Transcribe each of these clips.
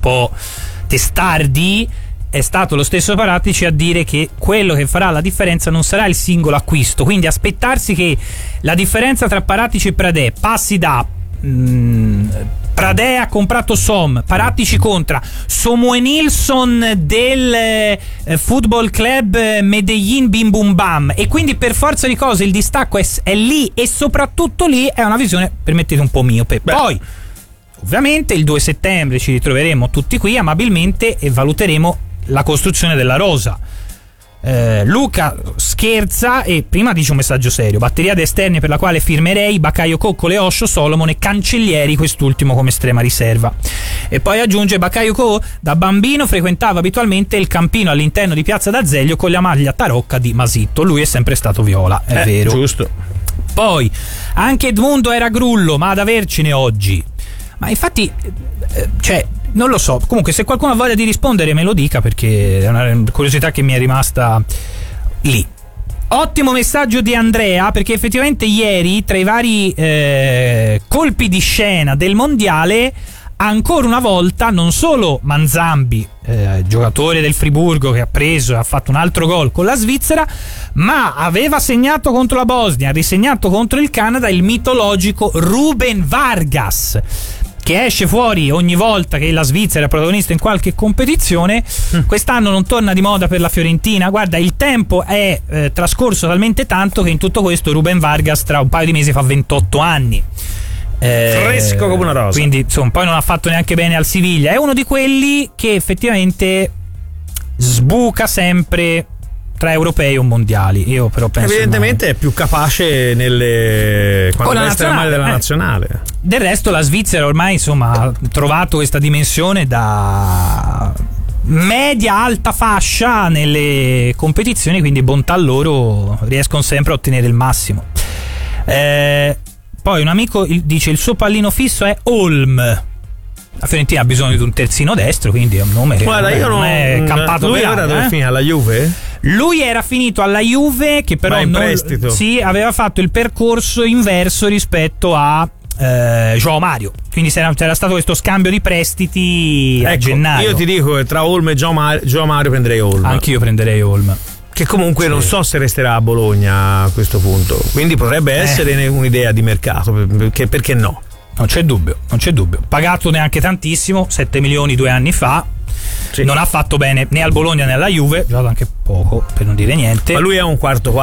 po' testardi, è stato lo stesso Paratici a dire che quello che farà la differenza non sarà il singolo acquisto, quindi aspettarsi che la differenza tra Paratici e Pradè passi da Pradè ha comprato Som, Paratici contra Samuel Nilsson del Football Club Medellin Bim Bum Bam, e quindi per forza di cose il distacco è lì, e soprattutto lì è una visione, permettete, un po' miope. Poi ovviamente il 2 settembre ci ritroveremo tutti qui amabilmente e valuteremo la costruzione della rosa. Luca scherza e prima dice un messaggio serio: batteria ad esterni per la quale firmerei Bakayoko, Osho, Solomon e Cancellieri, quest'ultimo come estrema riserva. E poi aggiunge: Bakayoko da bambino frequentava abitualmente il campino all'interno di Piazza d'Azeglio con la maglia tarocca di Masitto, lui è sempre stato viola, è vero, giusto. Poi anche Edmundo era grullo, ma ad avercene oggi. Ma infatti cioè non lo so, comunque se qualcuno ha voglia di rispondere me lo dica, perché è una curiosità che mi è rimasta lì. Ottimo messaggio di Andrea, perché effettivamente ieri tra i vari colpi di scena del mondiale, ancora una volta non solo Manzambi, giocatore del Friburgo che ha preso e ha fatto un altro gol con la Svizzera, ma aveva segnato contro la Bosnia, ha risegnato contro il Canada il mitologico Ruben Vargas, che esce fuori ogni volta che la Svizzera è protagonista in qualche competizione. Quest'anno non torna di moda per la Fiorentina. Guarda, il tempo è trascorso talmente tanto che in tutto questo Ruben Vargas tra un paio di mesi fa 28 anni. Fresco come una rosa. Quindi insomma, poi non ha fatto neanche bene al Siviglia. È uno di quelli che effettivamente sbuca sempre tra europei o mondiali. Io però penso evidentemente è più capace quando deve essere male della nazionale. Del resto la Svizzera ormai insomma ha trovato questa dimensione da media alta fascia nelle competizioni, quindi bontà loro, riescono sempre a ottenere il massimo. Poi un amico dice: il suo pallino fisso è Holm. La Fiorentina ha bisogno di un terzino destro, quindi è un nome che non è campato. Lui era dove finì? Alla Juve? Lui era finito alla Juve, che però in prestito. Sì, aveva fatto il percorso inverso rispetto a João Mario, quindi c'era stato questo scambio di prestiti a gennaio. Io ti dico che tra Holm e João Mario prenderei Holm. Anch'io prenderei Holm, che comunque non so se resterà a Bologna a questo punto, quindi potrebbe essere un'idea di mercato, perché no? Non c'è dubbio. Pagato neanche tantissimo, 7 milioni 2 anni fa. Sì. Non ha fatto bene né al Bologna né alla Juve, ha giocato anche poco, per non dire niente. Ma lui è un quarto?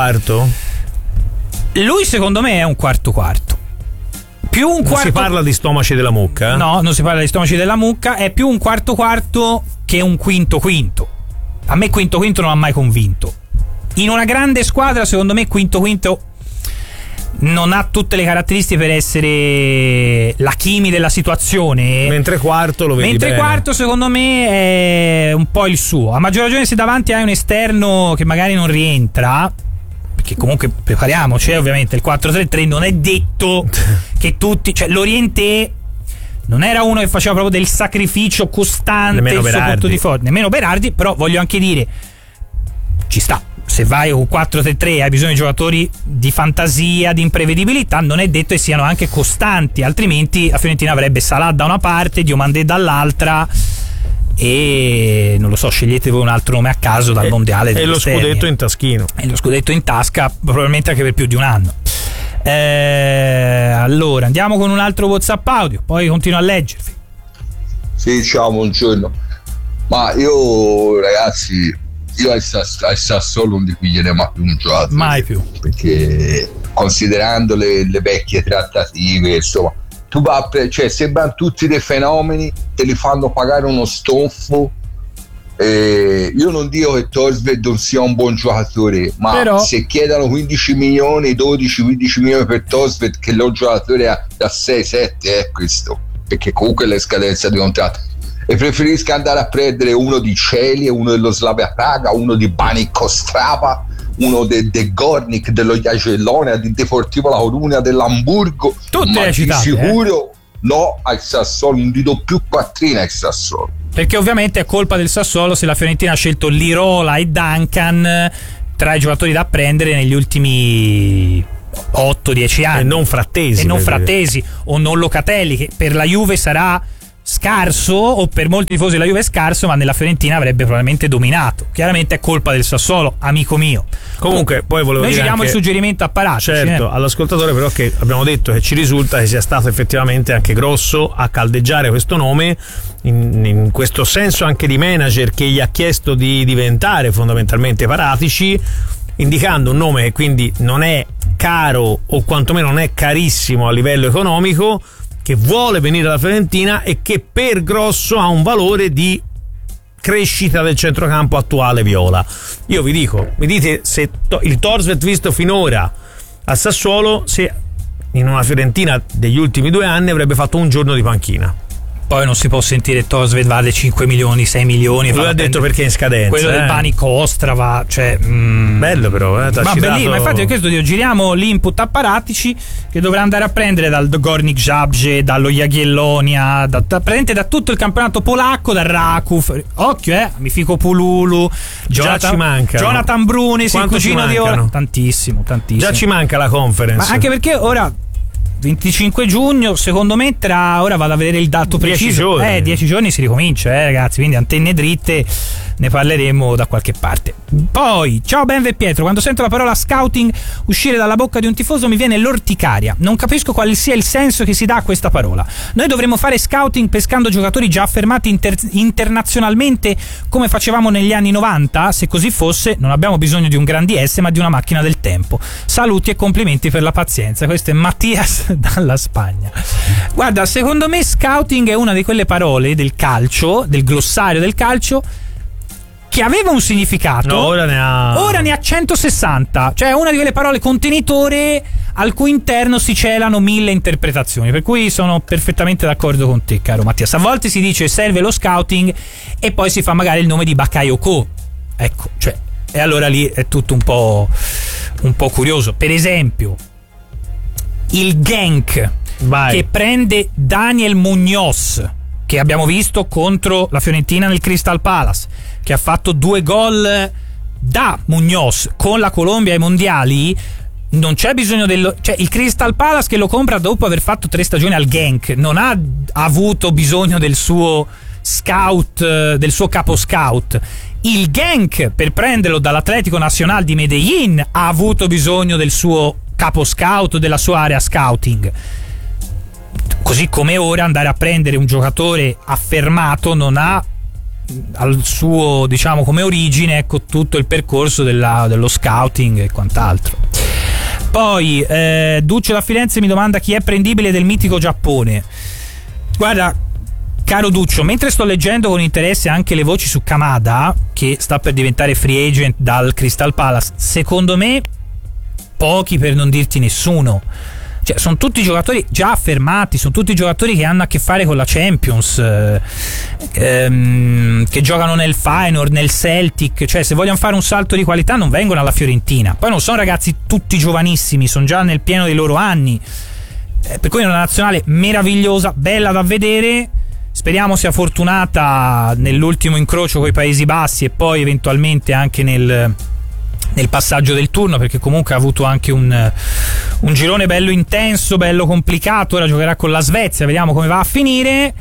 Lui secondo me è un quarto. Più un quarto. Non si parla di stomaci della mucca? No, non si parla di stomaci della mucca, è più un quarto che un quinto. A me quinto non ha mai convinto. In una grande squadra secondo me quinto non ha tutte le caratteristiche per essere la Kimi della situazione. Mentre quarto lo vedi bene. Quarto secondo me è un po' il suo. A maggior ragione se davanti hai un esterno che magari non rientra, perché comunque prepariamoci, ovviamente il 4-3-3 non è detto che tutti, cioè l'Oriente non era uno che faceva proprio del sacrificio costante, nemmeno il suo Berardi. punto di forza, nemmeno Berardi, però voglio anche dire, ci sta. Se vai con 4-3-3 hai bisogno di giocatori di fantasia, di imprevedibilità, non è detto che siano anche costanti, altrimenti la Fiorentina avrebbe Salah da una parte, Diomandé dall'altra, e non lo so, scegliete voi un altro nome a caso dal mondiale e lo scudetto in taschino, e lo scudetto in tasca probabilmente anche per più di un anno. Allora andiamo con un altro WhatsApp audio, poi continuo a leggervi. Sì, ciao, buongiorno. Ma io ragazzi, io al Sassuolo non dipiglierei mai più un giocatore, mai più, perché considerando le vecchie trattative, insomma, tu cioè sembrano tutti dei fenomeni, te li fanno pagare uno stofo. Io non dico che Thorstvedt non sia un buon giocatore, ma però, se chiedono 15 milioni, 12-15 milioni per Thorstvedt, che lo giocatore da 6-7 è questo, perché comunque le scadenze di contratto. E preferisco andare a prendere uno di Celi, uno dello Slavia Praga, uno di Banik Ostrava, uno de Gornik dello Jagiellonia, di Deportivo La Coruña dell'Hamburgo, tutte ma le citate, di sicuro no al Sassuolo, non ti do più quattrina al Sassuolo, perché ovviamente è colpa del Sassuolo se la Fiorentina ha scelto Lirola e Duncan tra i giocatori da prendere negli ultimi 8-10 anni, e non Frattesi o non Locatelli, che per la Juve sarà scarso, o per molti tifosi della Juve è scarso, ma nella Fiorentina avrebbe probabilmente dominato. Chiaramente è colpa del Sassuolo, amico mio. Comunque poi volevo noi dire diamo anche, il suggerimento a Paratici, certo, all'ascoltatore, però, che abbiamo detto che ci risulta che sia stato effettivamente anche Grosso a caldeggiare questo nome, in questo senso anche di manager che gli ha chiesto di diventare fondamentalmente Paratici, indicando un nome che quindi non è caro, o quantomeno non è carissimo a livello economico, che vuole venire alla Fiorentina e che per Grosso ha un valore di crescita del centrocampo attuale viola. Io vi dico, mi dite se il Thorstvedt visto finora a Sassuolo, se in una Fiorentina degli ultimi 2 anni avrebbe fatto un giorno di panchina. Poi non si può sentire Thorstvedt vale 5 milioni, 6 milioni. Lui ha detto perché è in scadenza. Quello del Bani Costrava, cioè bello però, ma bellissimo. Infatti ho chiesto giriamo l'input a Paratici, che dovrà andare a prendere dal Gornik Zabrze, dallo Jagiellonia, praticamente da tutto il campionato polacco, dal Raków. Occhio, Mifico Pululu, Jonathan Brunis, il cugino di ora. Tantissimo. Già ci manca la conference. Ma anche perché ora 25 giugno, secondo me ora vado a vedere il dato preciso. 10 giorni si ricomincia, ragazzi, quindi antenne dritte, ne parleremo da qualche parte. Poi, ciao Benve e Pietro, quando sento la parola scouting uscire dalla bocca di un tifoso mi viene l'orticaria. Non capisco quale sia il senso che si dà a questa parola. Noi dovremmo fare scouting pescando giocatori già affermati internazionalmente come facevamo negli anni 90? Se così fosse, non abbiamo bisogno di un gran DS, ma di una macchina del tempo. Saluti e complimenti per la pazienza. Questo è Mattias dalla Spagna. Guarda, secondo me scouting è una di quelle parole del calcio, del glossario del calcio, che aveva un significato. No, ora ne ha 160. Cioè è una di quelle parole contenitore al cui interno si celano 1000 interpretazioni. Per cui sono perfettamente d'accordo con te, caro Mattias. A volte si dice serve lo scouting e poi si fa magari il nome di Bakayoko. Ecco, cioè, e allora lì è tutto un po' curioso. Per esempio, il Genk che prende Daniel Munoz, che abbiamo visto contro la Fiorentina nel Crystal Palace, che ha fatto 2 gol da Munoz con la Colombia ai mondiali. Non c'è bisogno cioè il Crystal Palace che lo compra dopo aver fatto 3 stagioni al Genk non ha avuto bisogno del suo scout, del suo capo scout. Il Genk, per prenderlo dall'Atletico Nacional di Medellin, ha avuto bisogno del suo capo scout, della sua area scouting. Così come ora andare a prendere un giocatore affermato non ha al suo, diciamo, come origine, ecco, tutto il percorso dello scouting e quant'altro. Poi Duccio da Firenze mi domanda chi è prendibile del mitico Giappone. Guarda, caro Duccio, mentre sto leggendo con interesse anche le voci su Kamada, che sta per diventare free agent dal Crystal Palace, secondo me pochi, per non dirti nessuno. Cioè, sono tutti giocatori già affermati, sono tutti giocatori che hanno a che fare con la Champions, che giocano nel Feyenoord, nel Celtic. Cioè, se vogliono fare un salto di qualità non vengono alla Fiorentina. Poi non sono ragazzi tutti giovanissimi, sono già nel pieno dei loro anni, per cui è una nazionale meravigliosa, bella da vedere. Speriamo sia fortunata nell'ultimo incrocio con i Paesi Bassi e poi eventualmente anche nel passaggio del turno, perché comunque ha avuto anche un girone bello intenso, bello complicato. Ora giocherà con la Svezia, vediamo come va a finire.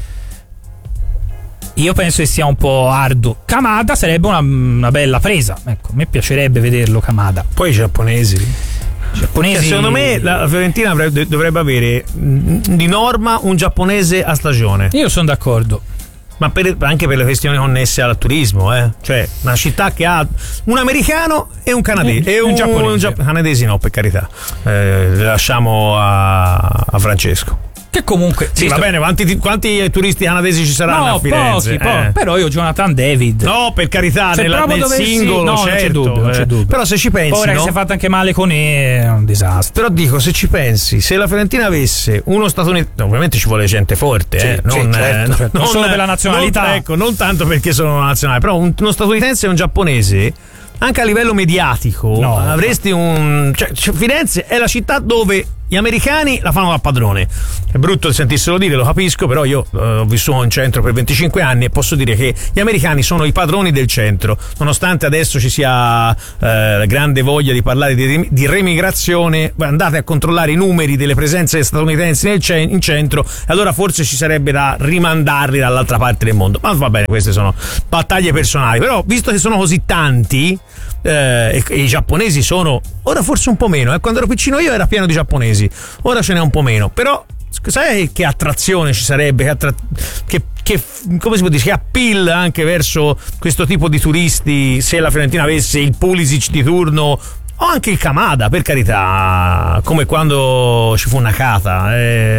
Io penso che sia un po' arduo. Kamada sarebbe una bella presa, ecco, a me piacerebbe vederlo Kamada. Poi i giapponesi. Secondo me la Fiorentina dovrebbe avere di norma un giapponese a stagione. Io sono d'accordo, ma anche per le questioni connesse al turismo, cioè una città che ha un americano e un canadese e un giapponese. Canadesi no, per carità, lasciamo a Francesco. Che comunque sì, va bene, quanti turisti canadesi ci saranno a Firenze? Pochi. Però io Jonathan David, no, per carità, nel singolo, no, certo, non c'è dubbio. Però se ci pensi, ora che si è fatto anche male con è un disastro. Però dico, se ci pensi, se la Fiorentina avesse uno statunitense, ovviamente ci vuole gente forte, certo. Non solo per la nazionalità, non tanto perché sono una nazionale, però uno statunitense e un giapponese, anche a livello mediatico, avresti cioè Firenze è la città dove gli americani la fanno da padrone. È brutto sentirselo dire, lo capisco, però io ho vissuto in centro per 25 anni e posso dire che gli americani sono i padroni del centro, nonostante adesso ci sia grande voglia di parlare di remigrazione. Andate a controllare i numeri delle presenze statunitensi in centro, e allora forse ci sarebbe da rimandarli dall'altra parte del mondo. Ma va bene, queste sono battaglie personali, però visto che sono così tanti, e i giapponesi sono ora forse un po' meno, quando ero piccino io era pieno di giapponesi, ora ce n'è un po' meno, però sai che attrazione ci sarebbe, che come si può dire, che appeal anche verso questo tipo di turisti se la Fiorentina avesse il Pulisic di turno o anche il Kamada, per carità, come quando ci fu Nakata.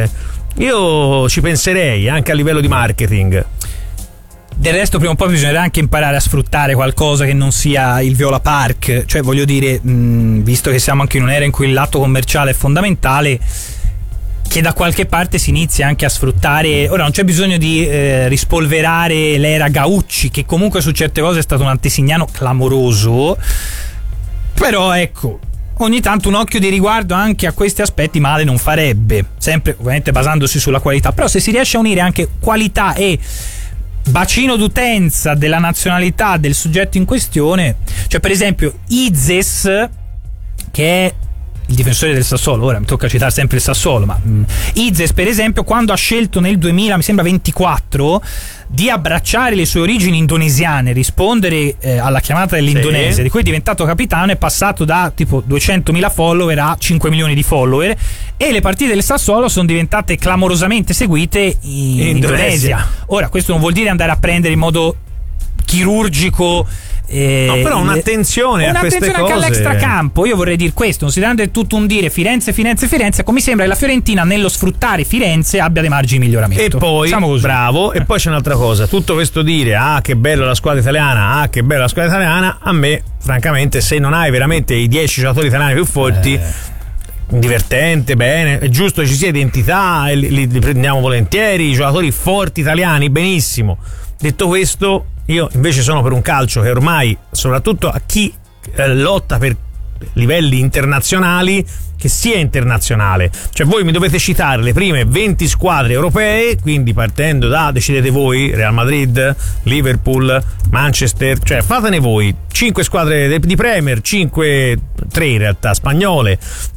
Io ci penserei anche a livello di marketing. Del resto prima o poi bisognerà anche imparare a sfruttare qualcosa che non sia il Viola Park, cioè voglio dire, visto che siamo anche in un'era in cui il lato commerciale è fondamentale, che da qualche parte si inizia anche a sfruttare. Ora non c'è bisogno di rispolverare l'era Gaucci, che comunque su certe cose è stato un antesignano clamoroso, però ecco, ogni tanto un occhio di riguardo anche a questi aspetti male non farebbe, sempre ovviamente basandosi sulla qualità, però se si riesce a unire anche qualità e bacino d'utenza della nazionalità del soggetto in questione, cioè per esempio Izes, che è il difensore del Sassuolo, ora mi tocca citare sempre il Sassuolo, ma Izes per esempio quando ha scelto nel 2000, mi sembra 24, di abbracciare le sue origini indonesiane, rispondere alla chiamata dell'Indonesia, sì, di cui è diventato capitano, è passato da tipo 200.000 follower a 5 milioni di follower, e le partite del Sassuolo sono diventate clamorosamente seguite in Indonesia. Ora questo non vuol dire andare a prendere in modo chirurgico, no, però un'attenzione a queste cose, anche all'extracampo. Io vorrei dire questo, considerando tutto un dire Firenze, mi sembra che la Fiorentina nello sfruttare Firenze abbia dei margini di miglioramento. E poi, bravo, e poi c'è un'altra cosa, tutto questo dire che bello la squadra italiana, che bella la squadra italiana, a me francamente, se non hai veramente i 10 giocatori italiani più forti, divertente, bene, è giusto che ci sia identità, li prendiamo volentieri, i giocatori forti italiani, benissimo. Detto questo, io invece sono per un calcio che ormai, soprattutto a chi lotta per livelli internazionali, che sia internazionale, cioè voi mi dovete citare le prime 20 squadre europee, quindi partendo da, decidete voi, Real Madrid, Liverpool, Manchester, cioè fatene voi 5 squadre di Premier, 3 in realtà spagnole,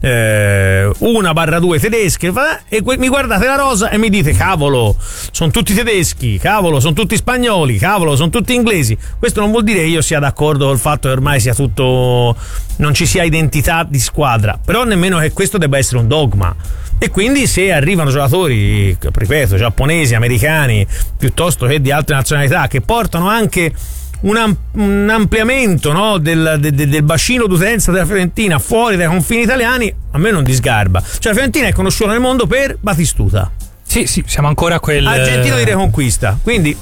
1/2 tedesche, e mi guardate la rosa e mi dite cavolo, sono tutti tedeschi, cavolo, sono tutti spagnoli, cavolo, sono tutti inglesi. Questo non vuol dire che io sia d'accordo col fatto che ormai sia tutto, non ci sia identità di squadra, però nemmeno che questo debba essere un dogma. E quindi se arrivano giocatori, ripeto, giapponesi, americani, piuttosto che di altre nazionalità, che portano anche un ampliamento, no, del bacino d'utenza della Fiorentina fuori dai confini italiani, a me non disgarba. Cioè la Fiorentina è conosciuta nel mondo per Batistuta. Sì, siamo ancora a quel argentino di Reconquista. Quindi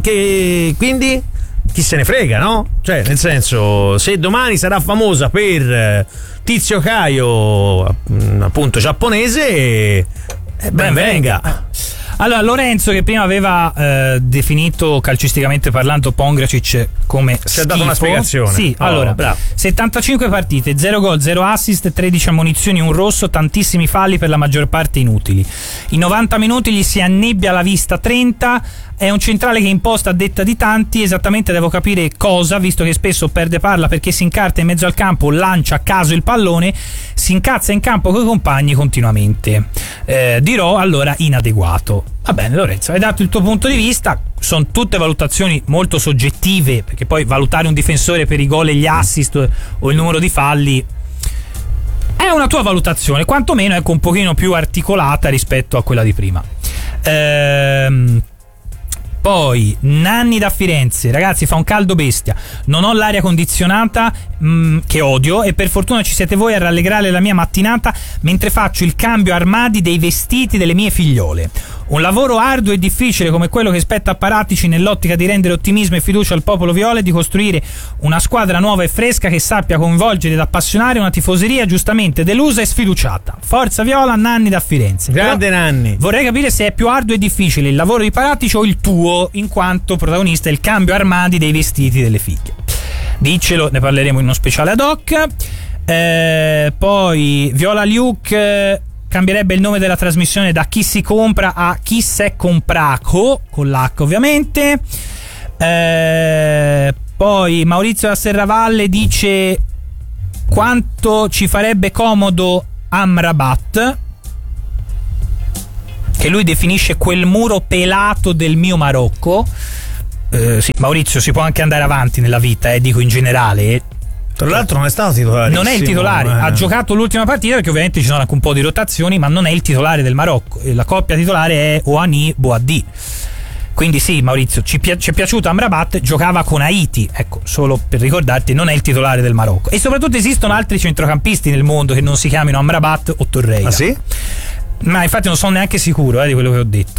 chi se ne frega, no? Cioè, nel senso, se domani sarà famosa per Tizio Caio, appunto giapponese, ben venga. Allora, Lorenzo, che prima aveva definito calcisticamente parlando Pongracic come schifo, si è dato una spiegazione. Sì, allora, bravo. 75 partite, 0 gol, 0 assist, 13 ammonizioni, 1 rosso, tantissimi falli, per la maggior parte inutili. In 90 minuti gli si annebbia la vista 30. È un centrale che imposta a detta di tanti, esattamente devo capire cosa, visto che spesso perde palla perché si incarta in mezzo al campo, lancia a caso il pallone, si incazza in campo con i compagni continuamente. Dirò allora inadeguato. Va bene, Lorenzo, hai dato il tuo punto di vista, sono tutte valutazioni molto soggettive, perché poi valutare un difensore per i gol e gli assist o il numero di falli è una tua valutazione, quantomeno ecco un pochino più articolata rispetto a quella di prima. Poi Nanni da Firenze, ragazzi, fa un caldo bestia, non ho l'aria condizionata che odio, e per fortuna ci siete voi a rallegrare la mia mattinata mentre faccio il cambio armadi dei vestiti delle mie figliole. Un lavoro arduo e difficile come quello che spetta a Paratici nell'ottica di rendere ottimismo e fiducia al popolo viola e di costruire una squadra nuova e fresca che sappia coinvolgere ed appassionare una tifoseria giustamente delusa e sfiduciata. Forza Viola, Nanni da Firenze. Grande Nanni. Vorrei capire se è più arduo e difficile il lavoro di Paratici o il tuo, in quanto protagonista il cambio armadi dei vestiti delle figlie. Diccelo, ne parleremo in uno speciale ad hoc. Poi Viola Luke, cambierebbe il nome della trasmissione da Chi si compra a Chi s'è compraco, con l'H ovviamente. Poi Maurizio da Serravalle dice: quanto ci farebbe comodo Amrabat, che lui definisce quel muro pelato del mio Marocco. Sì, Maurizio, si può anche andare avanti nella vita, dico in generale. Tra l'altro non è stato titolare. Non è il titolare, ha giocato l'ultima partita perché ovviamente ci sono anche un po' di rotazioni, ma non è il titolare del Marocco. La coppia titolare è Ouani Boadi. Quindi sì, Maurizio, ci è piaciuto Amrabat, giocava con Haiti, ecco, solo per ricordarti, non è il titolare del Marocco. E soprattutto esistono altri centrocampisti nel mondo che non si chiamino Amrabat o Torreira. Ah sì? Ma infatti non sono neanche sicuro di quello che ho detto.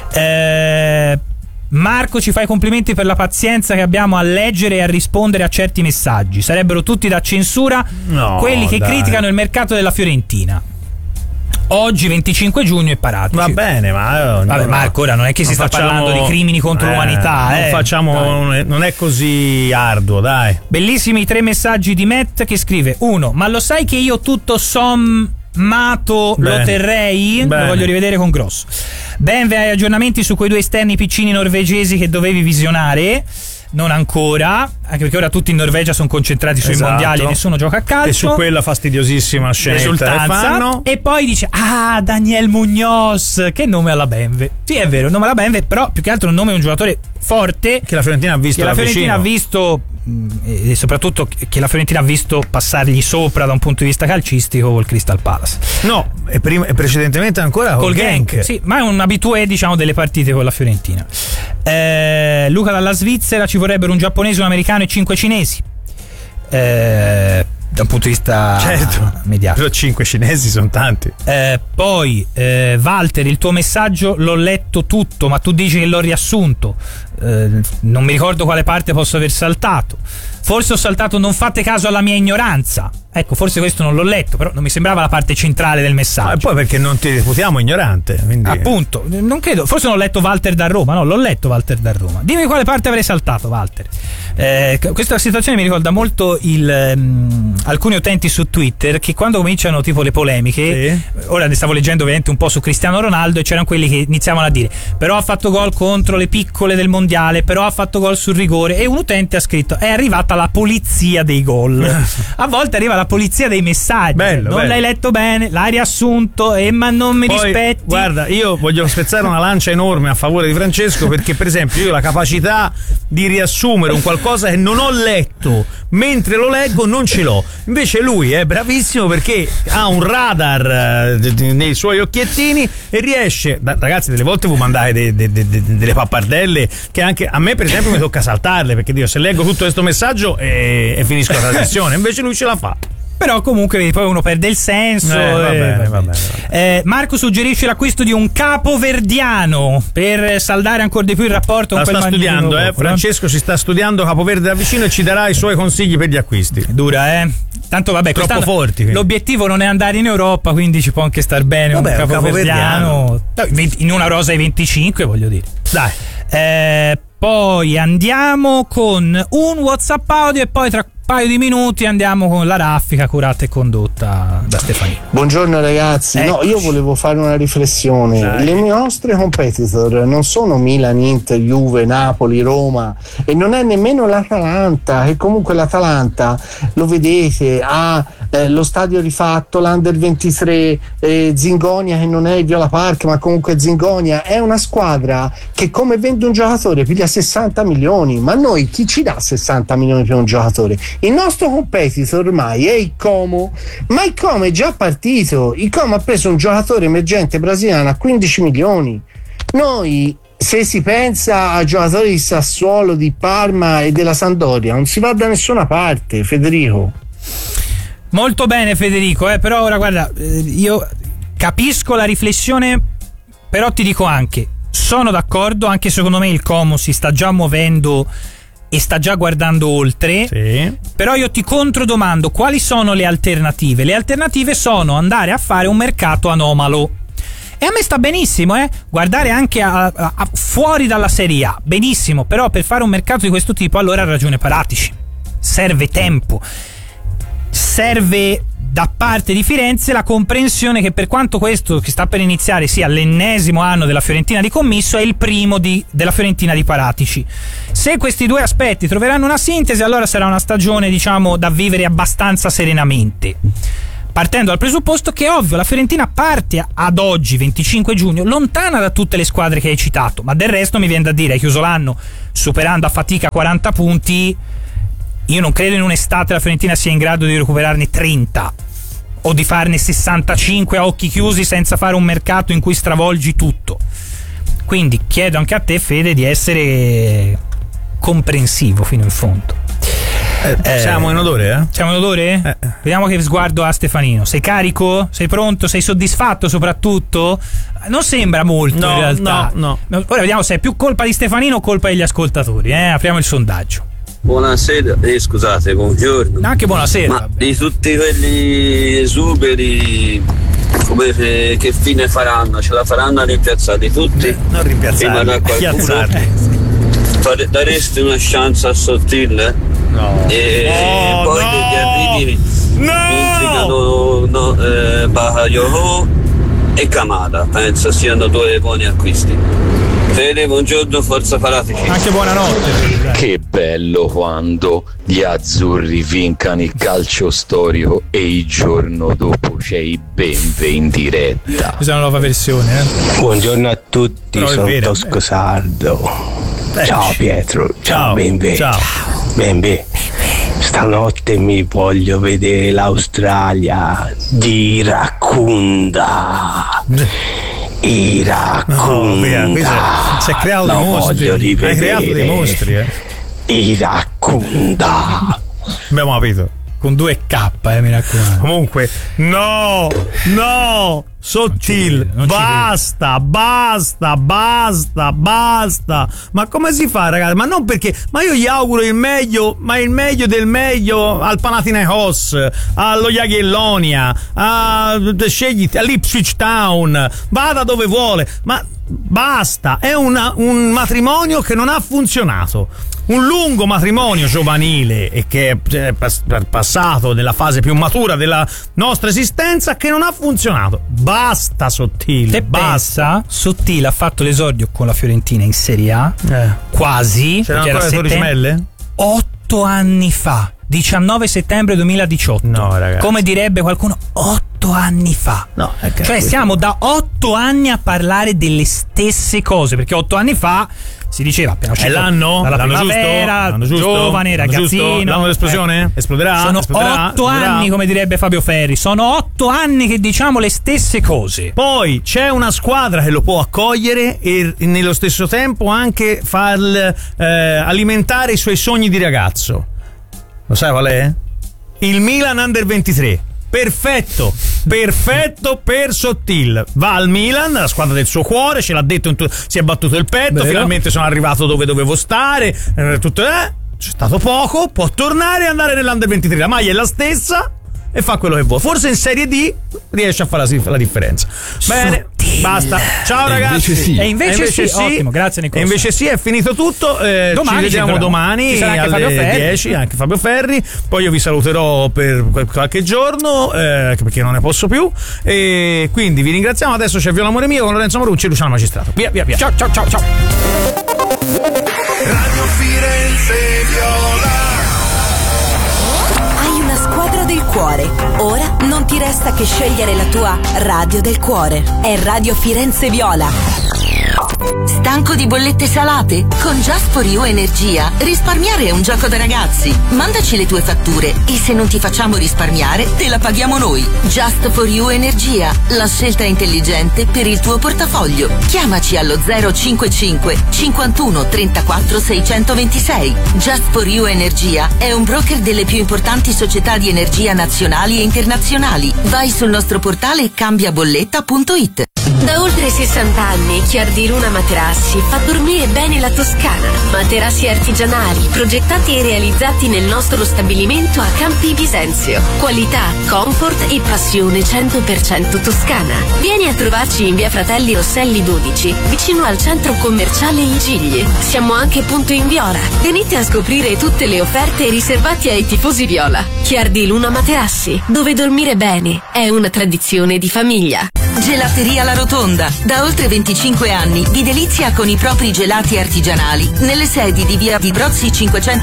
Marco ci fa i complimenti per la pazienza che abbiamo a leggere e a rispondere a certi messaggi. Sarebbero tutti da censura quelli che criticano il mercato della Fiorentina. Oggi 25 giugno e paratici. Va bene, ma vabbè, Marco, ora non è che si sta parlando di crimini contro l'umanità. Non è così arduo, dai. Bellissimi 3 messaggi di Matt che scrive: 1. Ma lo sai che io tutto sommato lo terrei? Lo voglio rivedere con grosso. Benve ai aggiornamenti su quei 2 esterni piccini norvegesi che dovevi visionare. Non ancora, anche perché ora tutti in Norvegia sono concentrati sui mondiali e nessuno gioca a calcio. E su quella fastidiosissima scenetta e poi dice: ah, Daniel Muñoz, che nome alla Benve. Sì, è vero, nome alla Benve, però più che altro il nome è un giocatore forte che la Fiorentina ha visto, e soprattutto che la Fiorentina ha visto passargli sopra da un punto di vista calcistico col Crystal Palace. No, e precedentemente ancora col Genk. Sì, ma è un abitué, diciamo, delle partite con la Fiorentina. Luca dalla Svizzera: ci vorrebbero un giapponese, un americano e 5 cinesi. Da un punto di vista mediatico. Però 5 cinesi sono tanti. Poi Walter, il tuo messaggio l'ho letto tutto, ma tu dici che l'ho riassunto. Non mi ricordo quale parte posso aver saltato. Forse ho saltato: non fate caso alla mia ignoranza. Ecco, forse questo non l'ho letto, però non mi sembrava la parte centrale del messaggio. E poi perché non ti reputiamo ignorante, quindi... Appunto, non credo. Forse non ho letto Walter da Roma. No, l'ho letto Walter da Roma. Dimmi quale parte avrei saltato, Walter. Questa situazione mi ricorda molto alcuni utenti su Twitter che quando cominciano tipo le polemiche, ora ne stavo leggendo ovviamente un po' su Cristiano Ronaldo, e c'erano quelli che iniziavano a dire: però ha fatto gol contro le piccole del mondiale, però ha fatto gol sul rigore, e un utente ha scritto: è arrivata la polizia dei gol. A volte arriva la polizia dei messaggi. Bello. L'hai letto bene, l'hai riassunto, ma non mi rispetti. Guarda, io voglio spezzare una lancia enorme a favore di Francesco, perché per esempio io ho la capacità di riassumere un qualcosa che non ho letto, mentre lo leggo non ce l'ho. Invece lui è bravissimo perché ha un radar nei suoi occhiettini e riesce, ragazzi, delle volte vi mandate delle pappardelle che anche a me per esempio mi tocca saltarle, perché Dio, se leggo tutto questo messaggio e finisco la trasmissione, invece lui ce la fa. Però comunque poi uno perde il senso. Va bene. Marco suggerisce l'acquisto di un capoverdiano per saldare ancora di più il rapporto con quel studiando, Francesco si sta studiando Capoverde da vicino e ci darà i suoi consigli per gli acquisti. Dura, tanto vabbè, troppo forti. Quindi. L'obiettivo non è andare in Europa, quindi ci può anche star bene un capoverdiano. In una rosa ai 25, voglio dire. Dai. Poi andiamo con un WhatsApp audio e poi tra paio di minuti andiamo con la raffica curata e condotta da Stefania. Buongiorno ragazzi. Eccoci. No, io volevo fare una riflessione. Dai. Le nostre competitor non sono Milan, Inter, Juve, Napoli, Roma, e non è nemmeno l'Atalanta, e comunque l'Atalanta lo vedete, ha lo stadio rifatto, l'Under 23, Zingonia, che non è il Viola Park ma comunque Zingonia, è una squadra che come vende un giocatore piglia 60 milioni, ma noi chi ci dà 60 milioni per un giocatore? Il nostro competitor ormai è il Como, ma il Como è già partito. Il Como ha preso un giocatore emergente brasiliano a 15 milioni. Noi, se si pensa a giocatori di Sassuolo, di Parma e della Sampdoria, non si va da nessuna parte. Federico. Molto bene Federico, però ora guarda, io capisco la riflessione, però ti dico anche, sono d'accordo, anche secondo me il Como si sta già muovendo e sta già guardando oltre, sì. Però io ti controdomando quali sono le alternative. Le alternative sono andare a fare un mercato anomalo, e a me sta benissimo guardare anche fuori dalla Serie A, benissimo, però per fare un mercato di questo tipo allora ha ragione Paratici, serve tempo, serve da parte di Firenze la comprensione che per quanto questo che sta per iniziare sia l'ennesimo anno della Fiorentina di Commisso, è il primo della Fiorentina di Paratici. Se questi due aspetti troveranno una sintesi, allora sarà una stagione, diciamo, da vivere abbastanza serenamente, partendo dal presupposto che, ovvio, la Fiorentina parte ad oggi, 25 giugno, lontana da tutte le squadre che hai citato, ma del resto mi viene da dire, hai chiuso l'anno superando a fatica 40 punti. Io non credo in un'estate la Fiorentina sia in grado di recuperarne 30 o di farne 65 a occhi chiusi senza fare un mercato in cui stravolgi tutto. Quindi chiedo anche a te, Fede, di essere comprensivo fino in fondo. Siamo in odore, Siamo in odore? Vediamo che sguardo ha Stefanino. Sei carico? Sei pronto? Sei soddisfatto soprattutto? Non sembra molto, in realtà. No. Ora vediamo se è più colpa di Stefanino o colpa degli ascoltatori. Apriamo il sondaggio. Buonasera, scusate, buongiorno. Anche buonasera. Ma di tutti quelli esuberi, che fine faranno? Ce la faranno a rimpiazzare tutti? Non rimpiazzare, daresti una chance a Sottile? No. E poi degli arrivi indicano Bakayoko e Kamada, penso siano due buoni acquisti. Fede, buongiorno, forza Paratici. Anche buonanotte. Che bello quando gli azzurri vincano il calcio storico e il giorno dopo c'è i Benve in diretta. Questa è una nuova versione, Buongiorno a tutti, sono Tosco Sardo. Ciao Pietro, ciao Benve. Ciao. Benve. Stanotte mi voglio vedere l'Australia di Iracunda. Iracunda. Si è creato dei mostri. Hai creato dei mostri, Iracunda. Abbiamo capito. Con 2K, mi raccomando. Comunque, no, Sottil, basta. Ma come si fa, ragazzi? Ma non perché, ma io gli auguro il meglio, ma il meglio del meglio al Panathinaikos, allo Jagiellonia, all'Ipswich Town, vada dove vuole, ma basta, è un matrimonio che non ha funzionato. Un lungo matrimonio giovanile e che è passato nella fase più matura della nostra esistenza, che non ha funzionato. Basta, Sottile. Te pensa, Sottile ha fatto l'esordio con la Fiorentina in Serie A, quasi. C'erano ancora le Torrismelle? 8 anni fa, 19 settembre 2018. No, ragazzi. Come direbbe qualcuno, 8 anni fa. No, cioè stiamo da 8 anni a parlare delle stesse cose, perché 8 anni fa si diceva appena uscito l'anno giusto, giovane, ragazzino, l'anno dell'esplosione, esploderà. Sono 8 anni, come direbbe Fabio Ferri, sono 8 anni che diciamo le stesse cose. Poi c'è una squadra che lo può accogliere e nello stesso tempo anche far alimentare i suoi sogni di ragazzo. Lo sai qual è? Il Milan Under 23. Perfetto per Sottil. Va al Milan, la squadra del suo cuore, ce l'ha detto, si è battuto il petto. Vero? Finalmente sono arrivato dove dovevo stare. Tutto c'è stato poco, può tornare e andare nell'Under 23. La maglia è la stessa e fa quello che vuole. Forse in Serie D riesce a fare la differenza. Bene, basta. Ciao ragazzi. E invece sì. Ottimo, grazie Nicola. E invece sì, è finito tutto. Ci vediamo domani alle 10, anche Fabio Ferri. Poi io vi saluterò per qualche giorno, perché non ne posso più. E quindi vi ringraziamo. Adesso c'è Viola Amore Mio con Lorenzo Marucci e Luciano Magistrato. Via. Ciao. Radio Firenze Viola. Hai una squadra del cuore. Ora non ti resta che scegliere la tua radio del cuore. È Radio Firenze Viola. Stanco di bollette salate? Con Just for You Energia risparmiare è un gioco da ragazzi. Mandaci le tue fatture e se non ti facciamo risparmiare te la paghiamo noi. Just for You Energia, la scelta intelligente per il tuo portafoglio. Chiamaci allo 055 51 34 626. Just for You Energia è un broker delle più importanti società di energia nazionali e internazionali. Vai sul nostro portale cambiabolletta.it. Da oltre 60 anni Chiardi Luna Materassi fa dormire bene la Toscana. Materassi artigianali, progettati e realizzati nel nostro stabilimento a Campi Bisenzio. Qualità, comfort e passione 100% toscana. Vieni a trovarci in via Fratelli Rosselli 12, vicino al centro commerciale I Gigli. Siamo anche punto in Viola. Venite a scoprire tutte le offerte riservate ai tifosi viola. Chiardi Luna Materassi, dove dormire bene è una tradizione di famiglia. Gelateria La Rotonda, da oltre 25 anni vi delizia con i propri gelati artigianali nelle sedi di via di Brozzi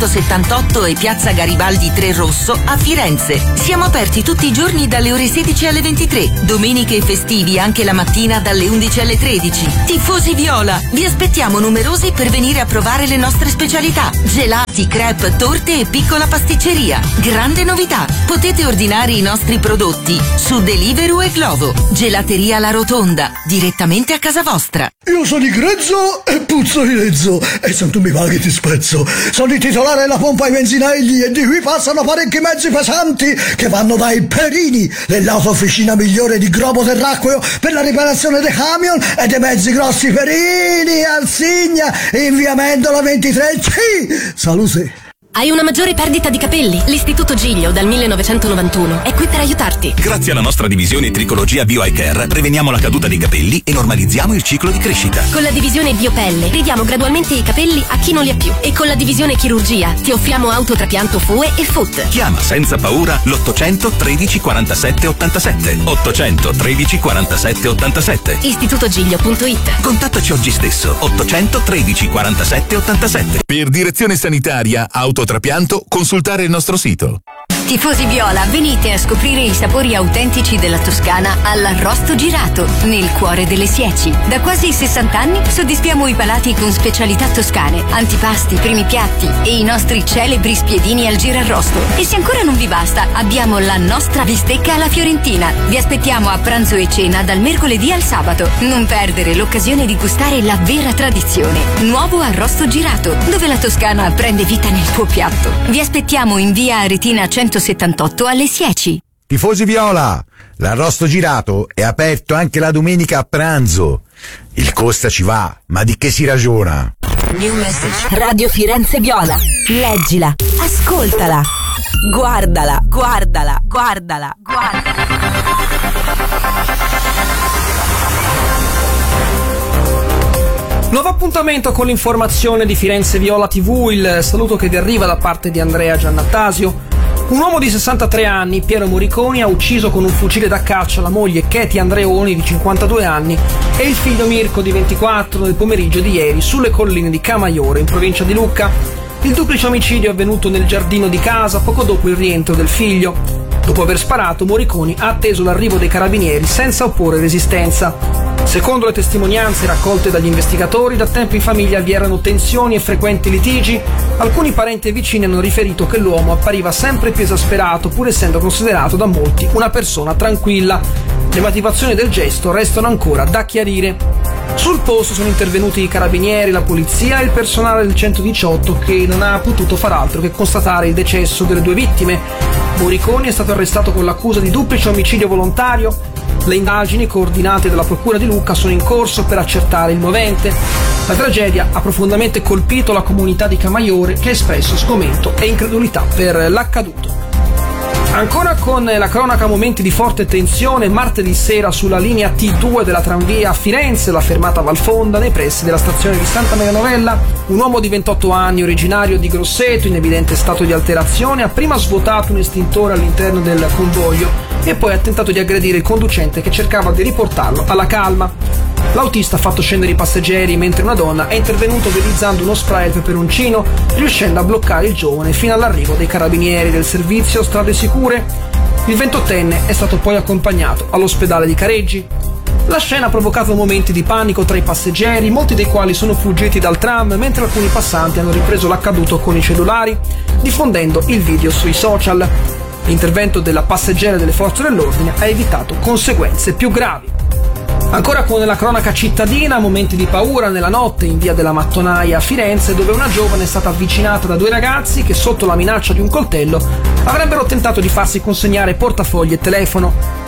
578 e piazza Garibaldi 3 Rosso a Firenze. Siamo aperti tutti i giorni dalle ore 16 alle 23, domeniche e festivi anche la mattina dalle 11 alle 13. Tifosi viola, vi aspettiamo numerosi per venire a provare le nostre specialità: gelati, crepe, torte e piccola pasticceria. Grande novità, potete ordinare i nostri prodotti su Deliveroo e Glovo. Gelateria La Rotonda, direttamente a casa vostra. Io sono di grezzo e puzzo di lezzo, e se tu mi paghi ti spezzo. Sono il titolare della pompa ai benzinagli e di qui passano parecchi mezzi pesanti che vanno dai Perini, dell'autofficina migliore di Grobo Terracqueo per la riparazione dei camion e dei mezzi grossi Perini, Arsigna, in via Mendola 23C. Salute. Hai una maggiore perdita di capelli? L'Istituto Giglio dal 1991 è qui per aiutarti. Grazie alla nostra divisione Tricologia Bio Eye Care preveniamo la caduta dei capelli e normalizziamo il ciclo di crescita. Con la divisione Biopelle ridiamo gradualmente i capelli a chi non li ha più. E con la divisione Chirurgia ti offriamo autotrapianto FUE e FUT. Chiama senza paura l'800 13 47 87. 800 13 47 87. Istitutogiglio.it. Contattaci oggi stesso. 800 13 47 87. Per direzione sanitaria autotrapianto consultare il nostro sito. Tifosi viola, venite a scoprire i sapori autentici della Toscana all'Arrosto Girato, nel cuore delle Sieci. Da quasi 60 anni soddisfiamo i palati con specialità toscane, antipasti, primi piatti e i nostri celebri spiedini al girarrosto. E se ancora non vi basta, abbiamo la nostra bistecca alla fiorentina. Vi aspettiamo a pranzo e cena dal mercoledì al sabato. Non perdere l'occasione di gustare la vera tradizione. Nuovo Arrosto Girato, dove la Toscana prende vita nel tuo piatto. Vi aspettiamo in via Aretina 178 alle Sieci. Tifosi viola, l'Arrosto Girato è aperto anche la domenica a pranzo. Il costa ci va, ma di che si ragiona? New message. Radio Firenze Viola. Leggila, ascoltala, guardala, guardala, guardala, guardala. Nuovo appuntamento con l'informazione di Firenze Viola TV, il saluto che vi arriva da parte di Andrea Giannattasio. Un uomo di 63 anni, Piero Moriconi, ha ucciso con un fucile da caccia la moglie Katie Andreoni di 52 anni e il figlio Mirko di 24 nel pomeriggio di ieri sulle colline di Camaiore in provincia di Lucca. Il duplice omicidio è avvenuto nel giardino di casa poco dopo il rientro del figlio. Dopo aver sparato, Moriconi ha atteso l'arrivo dei carabinieri senza opporre resistenza. Secondo le testimonianze raccolte dagli investigatori, da tempo in famiglia vi erano tensioni e frequenti litigi. Alcuni parenti e vicini hanno riferito che l'uomo appariva sempre più esasperato, pur essendo considerato da molti una persona tranquilla. Le motivazioni del gesto restano ancora da chiarire. Sul posto sono intervenuti i carabinieri, la polizia e il personale del 118 che non ha potuto far altro che constatare il decesso delle due vittime. Moriconi è stato arrestato con l'accusa di duplice omicidio volontario. Le indagini coordinate dalla Procura di Lucca sono in corso per accertare il movente. La tragedia ha profondamente colpito la comunità di Camaiore, che ha espresso sgomento e incredulità per l'accaduto. Ancora con la cronaca momenti di forte tensione, martedì sera sulla linea T2 della tranvia a Firenze, la fermata Valfonda, nei pressi della stazione di Santa Maria Novella, un uomo di 28 anni, originario di Grosseto, in evidente stato di alterazione, ha prima svuotato un estintore all'interno del convoglio e poi ha tentato di aggredire il conducente che cercava di riportarlo alla calma. L'autista ha fatto scendere i passeggeri mentre una donna è intervenuta utilizzando uno spray al peperoncino, riuscendo a bloccare il giovane fino all'arrivo dei carabinieri del servizio Strade Sicure. Il 28enne è stato poi accompagnato all'ospedale di Careggi. La scena ha provocato momenti di panico tra i passeggeri, molti dei quali sono fuggiti dal tram, mentre alcuni passanti hanno ripreso l'accaduto con i cellulari, diffondendo il video sui social. L'intervento della passeggera delle forze dell'ordine ha evitato conseguenze più gravi. Ancora con la cronaca cittadina, momenti di paura nella notte in via della Mattonaia a Firenze, dove una giovane è stata avvicinata da due ragazzi che, sotto la minaccia di un coltello, avrebbero tentato di farsi consegnare portafogli e telefono.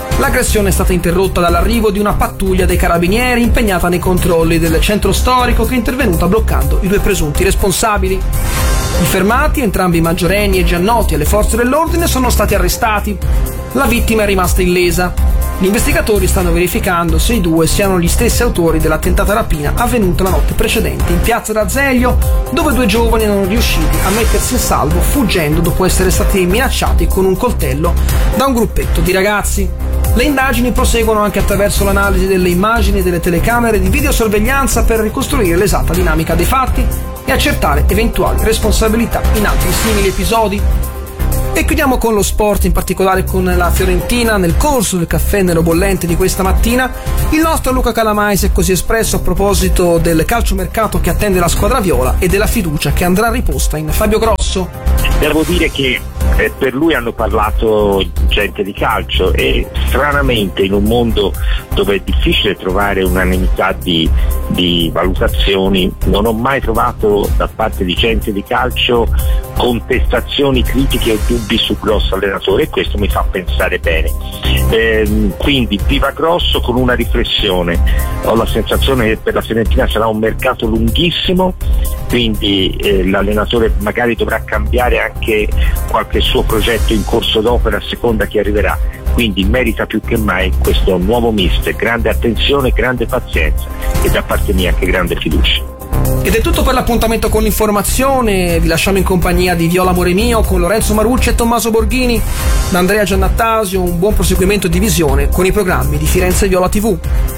L'aggressione è stata interrotta dall'arrivo di una pattuglia dei carabinieri impegnata nei controlli del centro storico, che è intervenuta bloccando i 2 presunti responsabili. I fermati, entrambi maggiorenni e già noti alle forze dell'ordine, sono stati arrestati. La vittima è rimasta illesa. Gli investigatori stanno verificando se i 2 siano gli stessi autori della tentata rapina avvenuta la notte precedente in piazza d'Azeglio, dove 2 giovani erano riusciti a mettersi in salvo fuggendo dopo essere stati minacciati con un coltello da un gruppetto di ragazzi. Le indagini proseguono anche attraverso l'analisi delle immagini delle telecamere di videosorveglianza per ricostruire l'esatta dinamica dei fatti e accertare eventuali responsabilità in altri simili episodi. E chiudiamo con lo sport, in particolare con la Fiorentina. Nel corso del caffè nero bollente di questa mattina, il nostro Luca Calamai si è così espresso a proposito del calciomercato che attende la squadra viola e della fiducia che andrà riposta in Fabio Grosso. Devo dire che per lui hanno parlato gente di calcio, e stranamente in un mondo dove è difficile trovare unanimità di valutazioni, non ho mai trovato da parte di gente di calcio contestazioni, critiche o dubbi su Grosso allenatore, e questo mi fa pensare bene. Quindi viva Grosso, con una riflessione: ho la sensazione che per la Fiorentina sarà un mercato lunghissimo, quindi l'allenatore magari dovrà cambiare anche qualche suo progetto in corso d'opera a seconda chi arriverà, quindi merita più che mai questo nuovo mister. Grande attenzione, grande pazienza e da parte mia anche grande fiducia. Ed è tutto per l'appuntamento con l'informazione. Vi lasciamo in compagnia di Viola Amore Mio con Lorenzo Marucci e Tommaso Borghini. Da Andrea Giannattasio un buon proseguimento di visione con i programmi di Firenze Viola TV.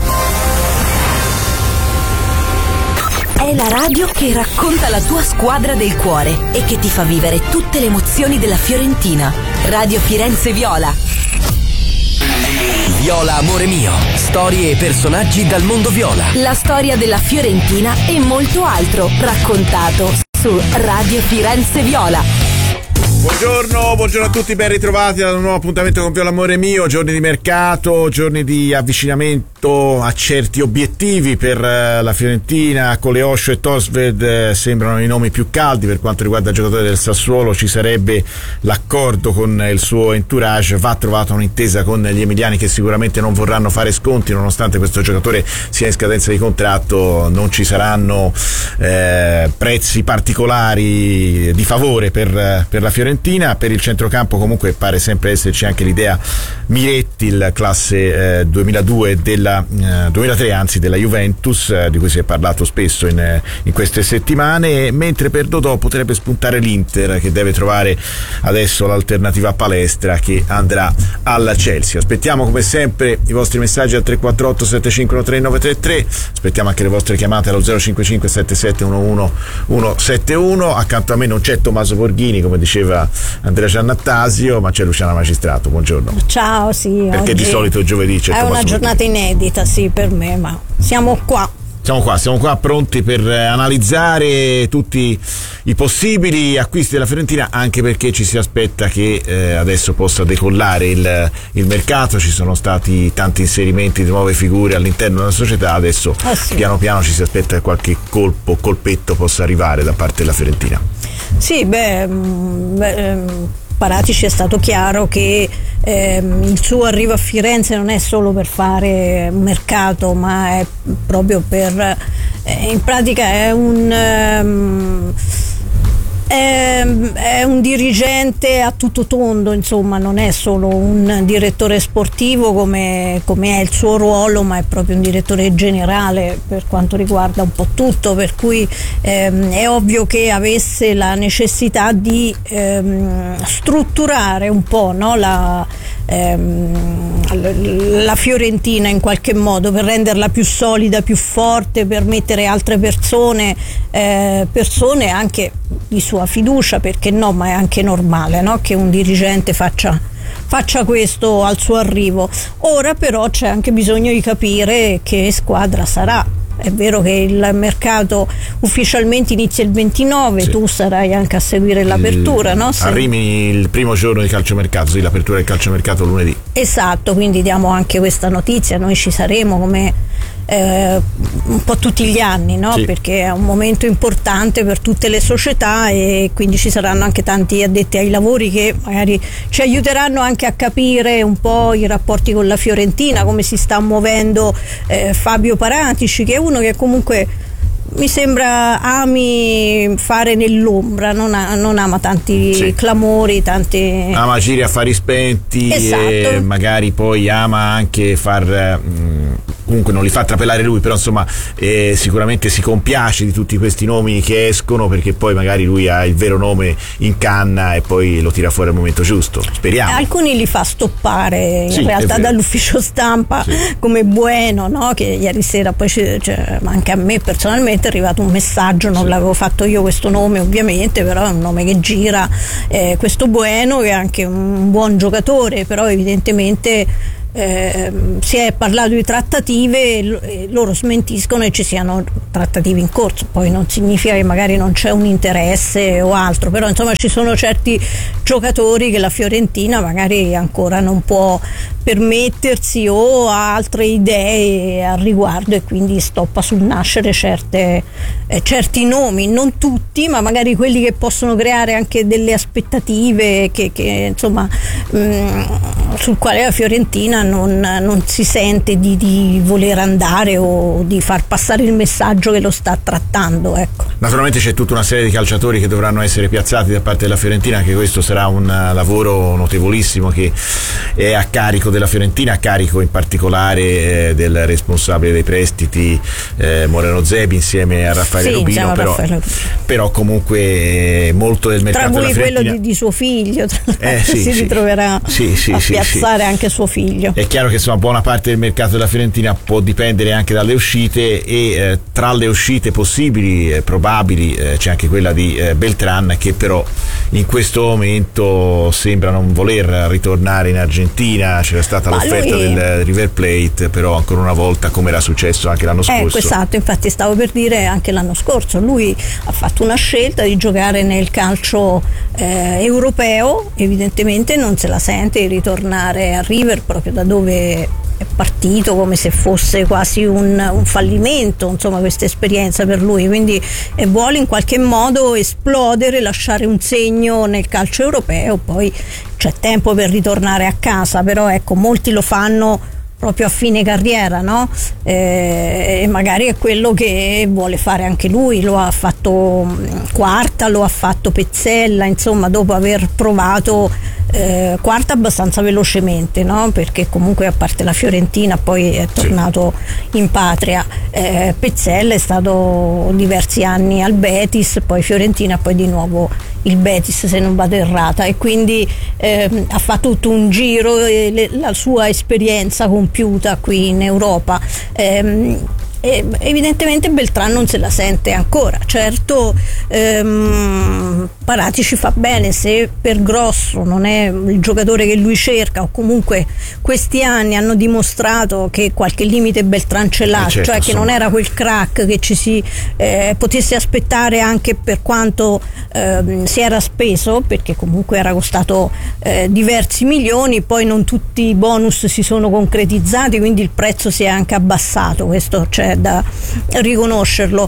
È la radio che racconta la tua squadra del cuore e che ti fa vivere tutte le emozioni della Fiorentina. Radio Firenze Viola. Viola Amore Mio, storie e personaggi dal mondo viola. La storia della Fiorentina e molto altro raccontato su Radio Firenze Viola. Buongiorno a tutti, ben ritrovati ad un nuovo appuntamento con Viola Amore Mio. Giorni di mercato, giorni di avvicinamento a certi obiettivi per la Fiorentina. Coleoscio e Torsved sembrano i nomi più caldi. Per quanto riguarda il giocatore del Sassuolo ci sarebbe l'accordo con il suo entourage, va trovata un'intesa con gli emiliani, che sicuramente non vorranno fare sconti nonostante questo giocatore sia in scadenza di contratto. Non ci saranno prezzi particolari di favore per la Fiorentina. Per il centrocampo comunque pare sempre esserci anche l'idea Miretti, il classe 2002 della 2003 anzi della Juventus, di cui si è parlato spesso in queste settimane, mentre per Dodò potrebbe spuntare l'Inter, che deve trovare adesso l'alternativa a Palestra, che andrà alla Chelsea. Aspettiamo come sempre i vostri messaggi al 348 751 3933, aspettiamo anche le vostre chiamate allo 055 77 11 171. Accanto a me non c'è Tommaso Borghini, come diceva Andrea Giannattasio, ma c'è Luciana Magistrato. Buongiorno. Ciao, sì. Perché di solito giovedì c'è è una giornata inedita, sì, per me, ma siamo qua pronti per analizzare tutti i possibili acquisti della Fiorentina, anche perché ci si aspetta che adesso possa decollare il mercato. Ci sono stati tanti inserimenti di nuove figure all'interno della società, adesso sì, piano piano ci si aspetta che qualche colpetto possa arrivare da parte della Fiorentina. Sì, Paratici è stato chiaro che il suo arrivo a Firenze non è solo per fare un mercato, ma è proprio per in pratica è un dirigente a tutto tondo, insomma, non è solo un direttore sportivo come è il suo ruolo, ma è proprio un direttore generale per quanto riguarda un po' tutto, per cui è ovvio che avesse la necessità di strutturare un po', no, la Fiorentina in qualche modo, per renderla più solida, più forte, per mettere altre persone anche di sua fiducia, perché no, ma è anche normale, no, che un dirigente faccia questo al suo arrivo. Ora però c'è anche bisogno di capire che squadra sarà. È vero che il mercato ufficialmente inizia il 29, sì. Tu sarai anche a seguire l'apertura, no? Arrivi il primo giorno di calciomercato, sì, l'apertura del calciomercato lunedì. Esatto, quindi diamo anche questa notizia, noi ci saremo come un po' tutti gli anni, no? Sì. Perché è un momento importante per tutte le società e quindi ci saranno anche tanti addetti ai lavori che magari ci aiuteranno anche a capire un po' i rapporti con la Fiorentina, come si sta muovendo Fabio Paratici, che è uno che comunque mi sembra ami fare nell'ombra, non ama tanti clamori, tanti... ama agire a fari spenti. Esatto. E magari poi ama anche far comunque non li fa trapelare lui, però insomma sicuramente si compiace di tutti questi nomi che escono, perché poi magari lui ha il vero nome in canna e poi lo tira fuori al momento giusto, speriamo. Alcuni li fa stoppare in realtà dall'ufficio stampa, come Bueno, no? Che ieri sera poi anche a me personalmente è arrivato un messaggio, non l'avevo fatto io questo nome ovviamente, però è un nome che gira, questo Bueno, che è anche un buon giocatore, però evidentemente si è parlato di trattative, loro smentiscono e ci siano trattative in corso, poi non significa che magari non c'è un interesse o altro, però insomma ci sono certi giocatori che la Fiorentina magari ancora non può permettersi o ha altre idee al riguardo e quindi stoppa sul nascere certi nomi, non tutti, ma magari quelli che possono creare anche delle aspettative che insomma sul quale la Fiorentina non si sente di voler andare o di far passare il messaggio che lo sta trattando, ecco. Naturalmente c'è tutta una serie di calciatori che dovranno essere piazzati da parte della Fiorentina, anche questo sarà un lavoro notevolissimo che è a carico della Fiorentina, a carico in particolare del responsabile dei prestiti Moreno Zebi insieme a Raffaele Rubino, però comunque molto del mercato della Fiorentina, tra cui quello di suo figlio si ritroverà a piazzare anche suo figlio. È chiaro che insomma buona parte del mercato della Fiorentina può dipendere anche dalle uscite e tra le uscite possibili probabili c'è anche quella di Beltran, che però in questo momento sembra non voler ritornare in Argentina. C'era stata l'offerta del River Plate, però ancora una volta, come era successo anche l'anno scorso. Esatto, infatti stavo per dire anche l'anno scorso lui ha fatto una scelta di giocare nel calcio europeo, evidentemente non se la sente di ritornare a River proprio da dove è partito, come se fosse quasi un fallimento, insomma, questa esperienza per lui, quindi vuole in qualche modo esplodere, lasciare un segno nel calcio europeo, poi c'è tempo per ritornare a casa, però ecco, molti lo fanno proprio a fine carriera, no? E magari è quello che vuole fare anche lui. Lo ha fatto Quarta, lo ha fatto Pezzella, insomma, dopo aver provato Quarta abbastanza velocemente, no? Perché comunque a parte la Fiorentina poi è tornato in patria. Pezzella è stato diversi anni al Betis, poi Fiorentina, poi di nuovo il Betis, se non vado errata, e quindi ha fatto tutto un giro e la sua esperienza compiuta qui in Europa. Evidentemente Beltran non se la sente ancora. Certo, Paratici fa bene, se per Grosso non è il giocatore che lui cerca, o comunque questi anni hanno dimostrato che qualche limite Beltran ce l'ha, cioè che non era quel crack che ci si potesse aspettare, anche per quanto si era speso, perché comunque era costato diversi milioni, poi non tutti i bonus si sono concretizzati, quindi il prezzo si è anche abbassato, questo c'è da riconoscerlo,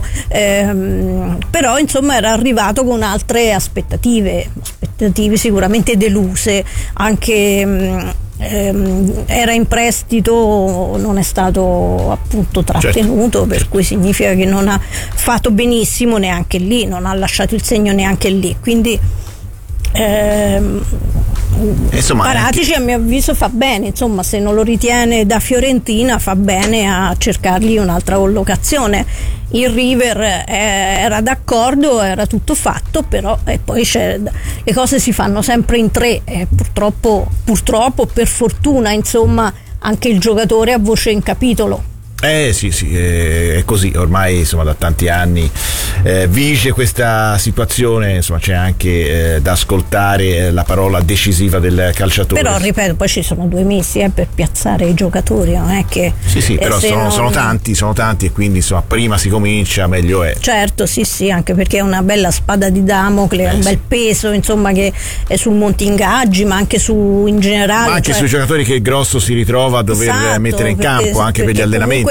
però insomma era arrivato con altre aspettative sicuramente deluse, anche era in prestito, non è stato appunto trattenuto, per cui significa che non ha fatto benissimo neanche lì, non ha lasciato il segno neanche lì, quindi insomma, Paratici a mio avviso fa bene, insomma, se non lo ritiene da Fiorentina fa bene a cercargli un'altra collocazione. Il River era d'accordo, era tutto fatto, però poi le cose si fanno sempre in tre, purtroppo, per fortuna, insomma, anche il giocatore ha voce in capitolo. Sì, è così, ormai insomma da tanti anni vige questa situazione, insomma c'è anche da ascoltare la parola decisiva del calciatore. Però ripeto, poi ci sono 2 mesi per piazzare i giocatori, non è che però sono tanti e quindi insomma prima si comincia meglio è. Certo, sì, anche perché è una bella spada di Damocle, un bel peso, insomma, che è sul monte ingaggi, ma anche in generale, ma anche sui giocatori che il Grosso si ritrova a dover mettere in campo, anche per gli allenamenti.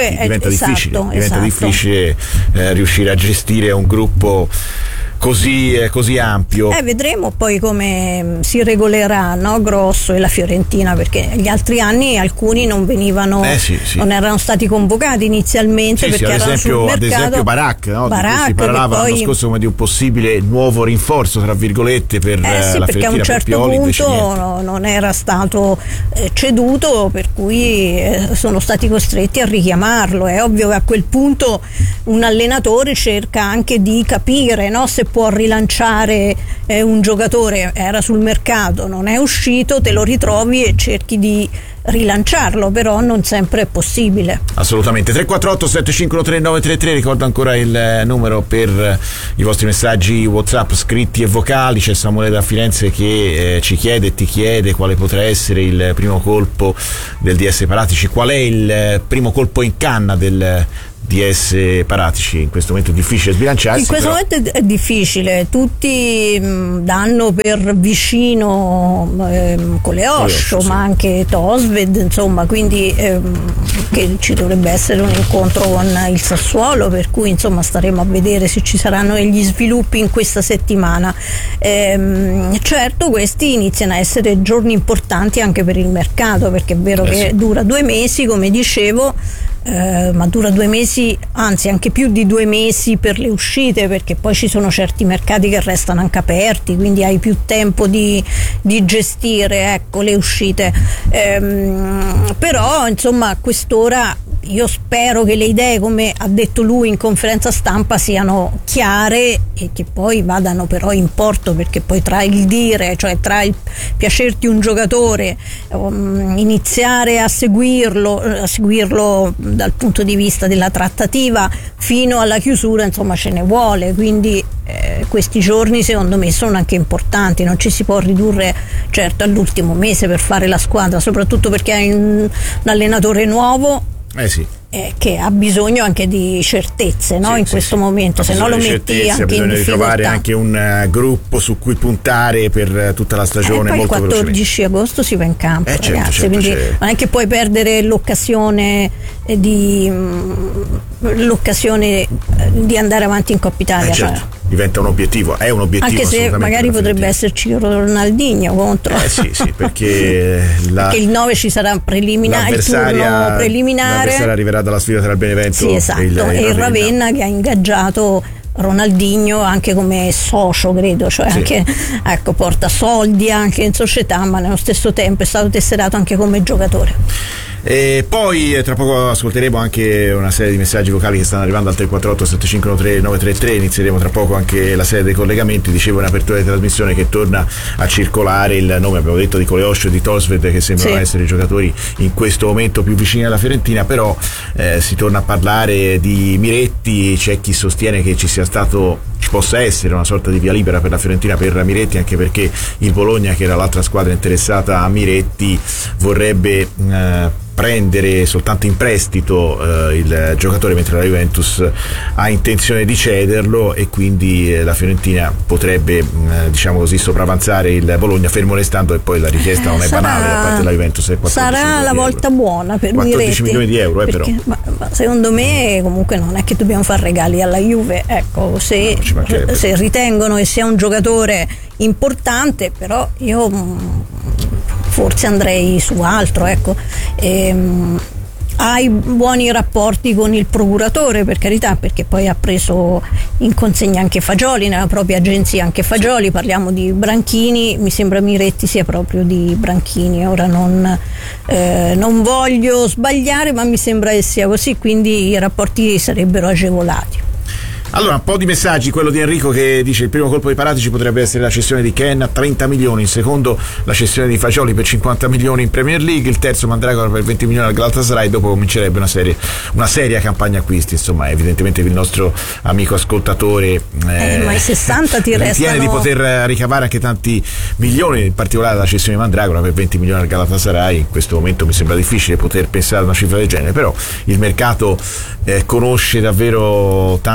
comunque diventa esatto, difficile riuscire a gestire un gruppo così ampio. Vedremo poi come si regolerà, no? Grosso e la Fiorentina, perché gli altri anni alcuni non venivano, non erano stati convocati inizialmente perché erano sul mercato. Ad esempio Barak, no? Barak, si parlava l'anno scorso come di un possibile nuovo rinforzo tra virgolette per la Fiorentina, perché a un certo punto non era stato ceduto, per cui sono stati costretti a richiamarlo. È ovvio che a quel punto un allenatore cerca anche di capire, no? Se può rilanciare un giocatore, era sul mercato, non è uscito, te lo ritrovi e cerchi di rilanciarlo, però non sempre è possibile. Assolutamente. 348 7513 933, ricordo ancora il numero per i vostri messaggi WhatsApp scritti e vocali. C'è Samuele da Firenze che ci chiede e ti chiede quale potrà essere il primo colpo del DS Paratici, qual è il primo colpo in canna del DS Paratici. In questo momento è difficile sbilanciarsi. In questo momento è difficile, tutti danno per vicino Coleoscio, ma anche Tosved, insomma, quindi che ci dovrebbe essere un incontro con il Sassuolo, per cui insomma staremo a vedere se ci saranno degli sviluppi in questa settimana. Certo, questi iniziano a essere giorni importanti anche per il mercato, perché è vero che dura 2 mesi, come dicevo, ma dura 2 mesi, anzi anche più di 2 mesi per le uscite, perché poi ci sono certi mercati che restano anche aperti, quindi hai più tempo di gestire, ecco, le uscite. Però insomma a quest'ora io spero che le idee, come ha detto lui in conferenza stampa, siano chiare e che poi vadano però in porto, perché poi tra il dire, cioè tra il piacerti un giocatore, iniziare a seguirlo dal punto di vista della trattativa fino alla chiusura, insomma ce ne vuole, quindi questi giorni secondo me sono anche importanti, non ci si può ridurre certo all'ultimo mese per fare la squadra, soprattutto perché hai un allenatore nuovo che ha bisogno anche di certezze, no? In questo momento, se no lo metti anche in difficoltà. Di trovare anche un gruppo su cui puntare per tutta la stagione. Poi molto il 14 agosto si va in campo, ragazzi, quindi non è che puoi perdere l'occasione di andare avanti in Coppa Italia. Diventa un obiettivo, è un obiettivo, anche se magari potrebbe esserci Ronaldinho contro, perché il 9 ci sarà il turno preliminare, l'avversario arriverà dalla sfida tra il Benevento e il Ravenna, che ha ingaggiato Ronaldinho anche come socio, credo, cioè anche, ecco, porta soldi anche in società, ma nello stesso tempo è stato tesserato anche come giocatore. E poi tra poco ascolteremo anche una serie di messaggi vocali che stanno arrivando al 348 7513 933. Inizieremo tra poco anche la serie dei collegamenti. Dicevo in apertura di trasmissione che torna a circolare il nome, abbiamo detto, di Coleoscio e di Tosved, che sembrano essere i giocatori in questo momento più vicini alla Fiorentina, però si torna a parlare di Miretti. C'è chi sostiene che ci possa essere una sorta di via libera per la Fiorentina per Miretti, anche perché il Bologna, che era l'altra squadra interessata a Miretti, vorrebbe prendere soltanto in prestito il giocatore, mentre la Juventus ha intenzione di cederlo, e quindi la Fiorentina potrebbe diciamo così sopravanzare il Bologna, fermo restando, e poi la richiesta non è banale da parte della Juventus. Sarà la volta buona per 14 Miretti, milioni di euro, perché, però ma secondo me comunque non è che dobbiamo fare regali alla Juve, ecco, se ritengono che sia un giocatore importante, però io forse andrei su altro, ecco. Hai buoni rapporti con il procuratore, per carità, perché poi ha preso in consegna anche Fagioli, nella propria agenzia anche Fagioli. Parliamo di Branchini, mi sembra Miretti sia proprio di Branchini, ora non voglio sbagliare, ma mi sembra che sia così, quindi i rapporti sarebbero agevolati. Allora, un po' di messaggi. Quello di Enrico che dice: il primo colpo di Paratici potrebbe essere la cessione di Ken a 30 milioni, il secondo la cessione di Fagioli per 50 milioni in Premier League, il terzo Mandragora per 20 milioni al Galatasaray. Dopo comincerebbe una seria campagna acquisti. Insomma, evidentemente il nostro amico ascoltatore ma i 60 ti restano, ritiene di poter ricavare anche tanti milioni, in particolare la cessione di Mandragora per 20 milioni al Galatasaray. In questo momento mi sembra difficile poter pensare a una cifra del genere, però il mercato conosce davvero tante strade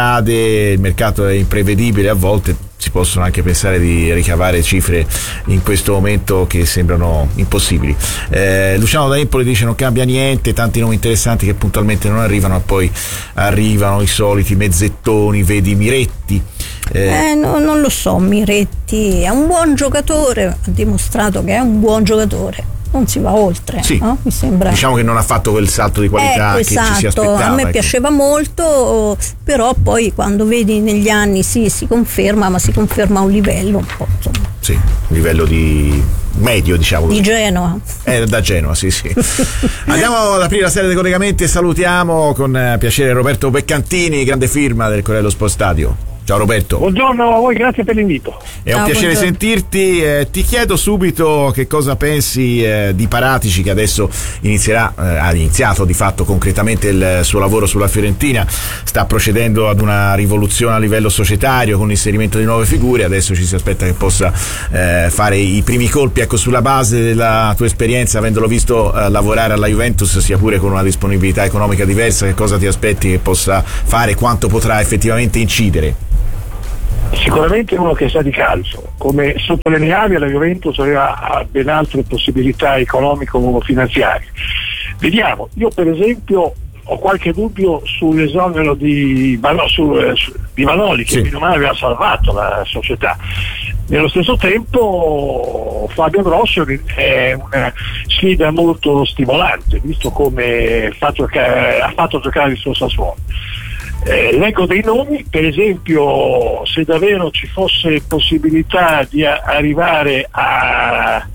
accade, il mercato è imprevedibile, a volte si possono anche pensare di ricavare cifre in questo momento che sembrano impossibili. Luciano da Empoli dice non cambia niente, tanti nomi interessanti che puntualmente non arrivano, e poi arrivano i soliti mezzettoni, vedi Miretti. Non lo so, Miretti è un buon giocatore, ha dimostrato che è un buon giocatore, non si va oltre, sì, no? Mi sembra. Diciamo che non ha fatto quel salto di qualità che ci si aspettava. A me piaceva molto, però poi quando vedi negli anni si conferma, ma si conferma a un livello un po', insomma. Sì, un livello di medio, diciamo così. Di Genoa. Da Genoa, sì. Andiamo ad aprire la serie dei collegamenti e salutiamo con piacere Roberto Beccantini, grande firma del Corriere dello Sport Stadio. Ciao Roberto. Buongiorno a voi, grazie per l'invito. È un piacere sentirti. Ti chiedo subito che cosa pensi di Paratici, che adesso ha iniziato di fatto concretamente il suo lavoro sulla Fiorentina, sta procedendo ad una rivoluzione a livello societario con l'inserimento di nuove figure, adesso ci si aspetta che possa fare i primi colpi. Ecco, sulla base della tua esperienza, avendolo visto lavorare alla Juventus, sia pure con una disponibilità economica diversa, che cosa ti aspetti che possa fare, quanto potrà effettivamente incidere? Sicuramente uno che sa di calcio, come sottolineavi, la Juventus aveva ben altre possibilità economico-finanziarie. Vediamo, io per esempio ho qualche dubbio sull'esonero di Vanoli, che meno male aveva salvato la società. Nello stesso tempo Fabio Grosso è una sfida molto stimolante, visto come ha fatto giocare il suo Sassuolo. Leggo dei nomi, per esempio, se davvero ci fosse possibilità di arrivare a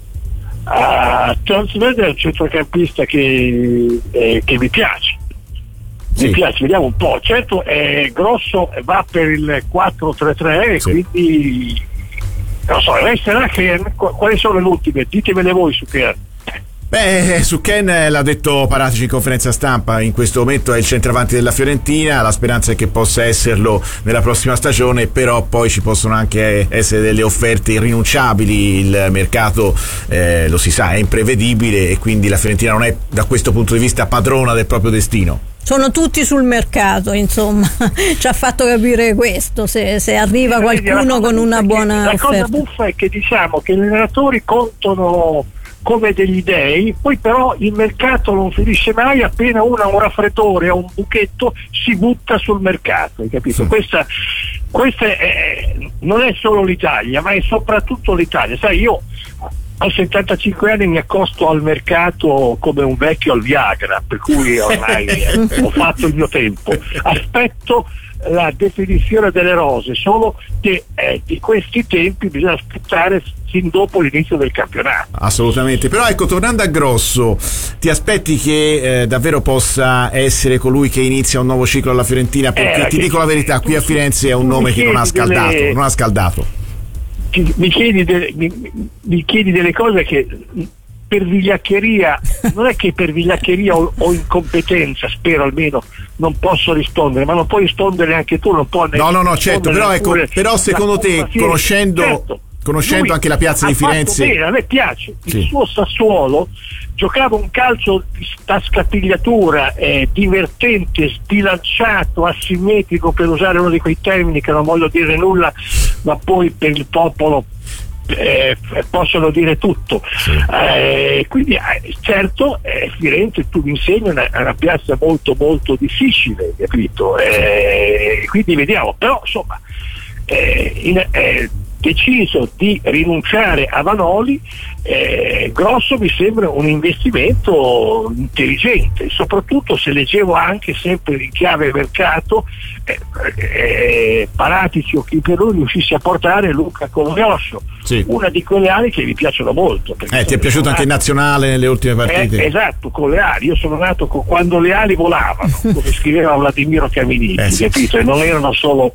Tonsved, è un centrocampista che mi piace. Sì. Mi piace, vediamo un po'. Certo, Grosso va per il 4-3-3, sì. Quindi non so, resterà che quali sono le ultime? Ditemele voi su che. Su Ken l'ha detto Paratici in conferenza stampa, in questo momento è il centravanti della Fiorentina, la speranza è che possa esserlo nella prossima stagione, però poi ci possono anche essere delle offerte irrinunciabili, il mercato lo si sa, è imprevedibile, e quindi la Fiorentina non è da questo punto di vista padrona del proprio destino. Sono tutti sul mercato, insomma, ci ha fatto capire questo, se arriva qualcuno con una buona offerta. La cosa buffa è che diciamo che gli allenatori contano come degli dei, poi però il mercato non finisce mai, appena uno ha un raffreddore o un buchetto si butta sul mercato, hai capito? Questa non è solo l'Italia, ma è soprattutto l'Italia. Sai, io a 75 anni mi accosto al mercato come un vecchio al Viagra, per cui ormai ho fatto il mio tempo. Aspetto la definizione delle rose, solo che di questi tempi bisogna aspettare fin dopo l'inizio del campionato. Assolutamente, però ecco, tornando a Grosso, ti aspetti che davvero possa essere colui che inizia un nuoo ciclo alla Fiorentina? Perché ti dico la verità, qui a Firenze è un nome che non ha scaldato. Mi chiedi delle cose che per vigliaccheria, non è che per vigliaccheria o incompetenza, spero almeno, non posso rispondere, ma non puoi rispondere anche tu, non puoi. No, certo, però secondo te, conoscendo anche la piazza di Firenze, bene, a me piace il suo Sassuolo, giocava un calcio da scapigliatura, divertente, sbilanciato, asimmetrico, per usare uno di quei termini che non voglio dire nulla, ma poi per il popolo possono dire tutto. Quindi certo, Firenze, tu mi insegni, è una piazza molto molto difficile, capito? Quindi vediamo, però insomma deciso di rinunciare a Vanoli, Grosso mi sembra un investimento intelligente, soprattutto se leggevo anche sempre in chiave mercato Paratici o chi per lui riuscisse a portare Luca Colomiosso, una di quelle ali che mi piacciono molto. Ti è piaciuto anche in nazionale nelle ultime partite? Esatto, con le ali, io sono nato quando le ali volavano, come scriveva Vladimiro Caminiti, capito? E non erano solo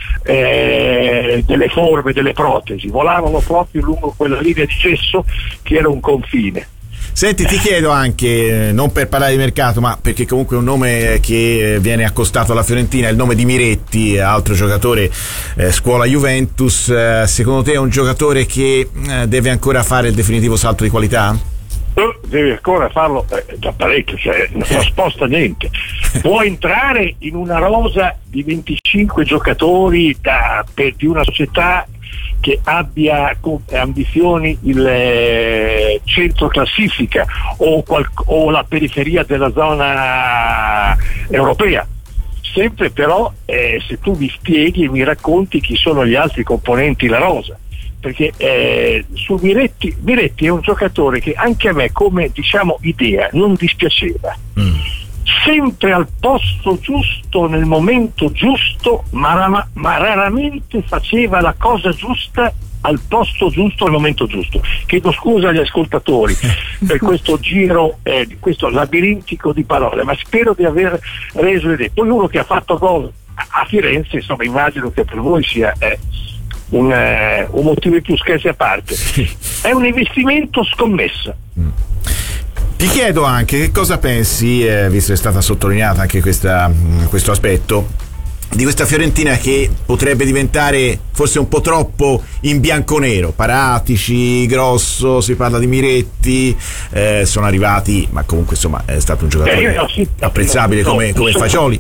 delle forme, delle protesi, volavano proprio lungo quella linea di gesso che era un confine. Senti, ti chiedo anche, non per parlare di mercato, ma perché comunque è un nome che viene accostato alla Fiorentina, il nome di Miretti, altro giocatore scuola Juventus. Secondo te è un giocatore che deve ancora fare il definitivo salto di qualità? Devi ancora farlo da parecchio, cioè non sposta niente. Può entrare in una rosa di 25 giocatori di una società che abbia ambizioni il centro classifica o la periferia della zona europea. Sempre però se tu mi spieghi e mi racconti chi sono gli altri componenti la rosa, perché su Miretti è un giocatore che anche a me come idea non dispiaceva, sempre al posto giusto nel momento giusto, ma raramente faceva la cosa giusta al posto giusto al momento giusto. Chiedo scusa agli ascoltatori per questo giro, questo labirintico di parole, ma spero di aver reso l'idea. Poi uno che ha fatto gol a Firenze, insomma, immagino che per voi sia un motivo in più, scherzi a parte. È un investimento scommessa. Ti chiedo anche che cosa pensi, visto che è stata sottolineata anche questo aspetto, di questa Fiorentina che potrebbe diventare forse un po' troppo in bianconero. Paratici, Grosso, si parla di Miretti, sono arrivati, ma comunque insomma è stato un giocatore apprezzabile come Fagioli.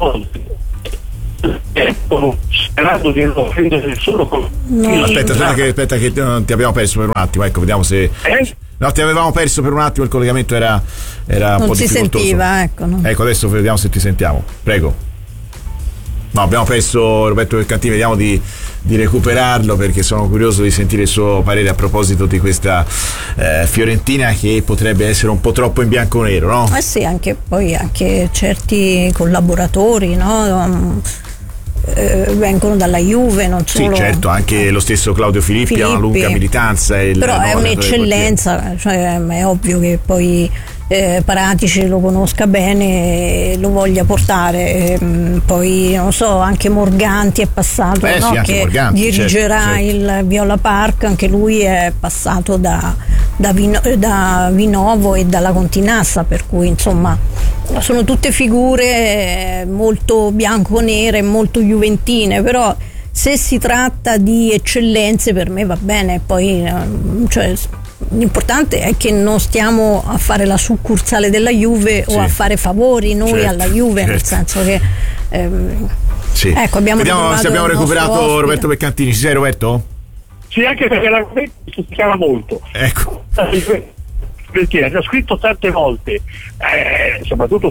Sperando di non offendere nessuno. Aspetta che ti abbiamo perso per un attimo, ecco, vediamo se no, ti avevamo perso per un attimo, il collegamento era un non po' si difficoltoso. sentiva, ecco, no? Ecco, adesso vediamo se ti sentiamo, prego. No, abbiamo perso Roberto Belcantini, vediamo di recuperarlo, perché sono curioso di sentire il suo parere a proposito di questa Fiorentina che potrebbe essere un po' troppo in bianconero, no? Sì, anche certi collaboratori, no? Vengono dalla Juve, non solo. Sì, certo, anche lo stesso Claudio Filippi ha una lunga militanza. Però è un'eccellenza, cioè è ovvio che poi Paratici lo conosca bene e lo voglia portare. Poi non so, anche Morganti è passato, no? Sì, che Morganti, dirigerà certo. il Viola Park, anche lui è passato da Vinovo e dalla Continassa, per cui insomma sono tutte figure molto bianconere, molto juventine, però se si tratta di eccellenze per me va bene. Poi cioè, l'importante è che non stiamo a fare la succursale della Juve o a fare favori noi alla Juve, nel senso che ecco, vediamo se abbiamo recuperato Roberto Belcantini. Ci sei, Roberto? Sì, anche perché l'argomento si chiama molto. Ecco. Perché ho scritto tante volte, soprattutto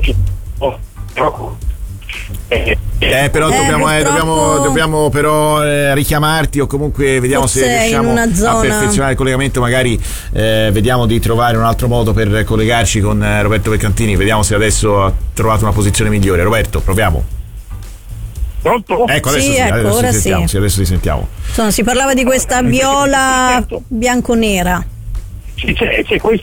però dobbiamo però richiamarti, o comunque vediamo se riusciamo a perfezionare il collegamento, magari vediamo di trovare un altro modo per collegarci con Roberto Belcantini. Vediamo se adesso ha trovato una posizione migliore. Roberto, proviamo. Pronto? Ecco, adesso sì, adesso ti sentiamo. Insomma, si parlava di questa viola bianconera. Sì, c'è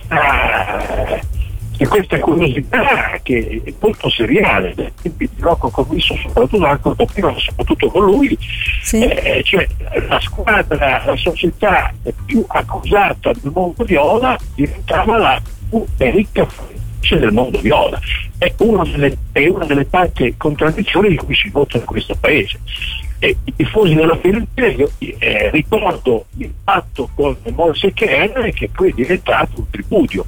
questa curiosità che è molto seriale, di Rocco Commisso, soprattutto con lui, cioè la squadra, la società più accusata del mondo viola diventava la più ricca del mondo viola. È una delle tante contraddizioni di cui si vota in questo paese. E i tifosi della Fiorentina, io ricordo il patto con Moise Kean, che poi è diventato un tripudio,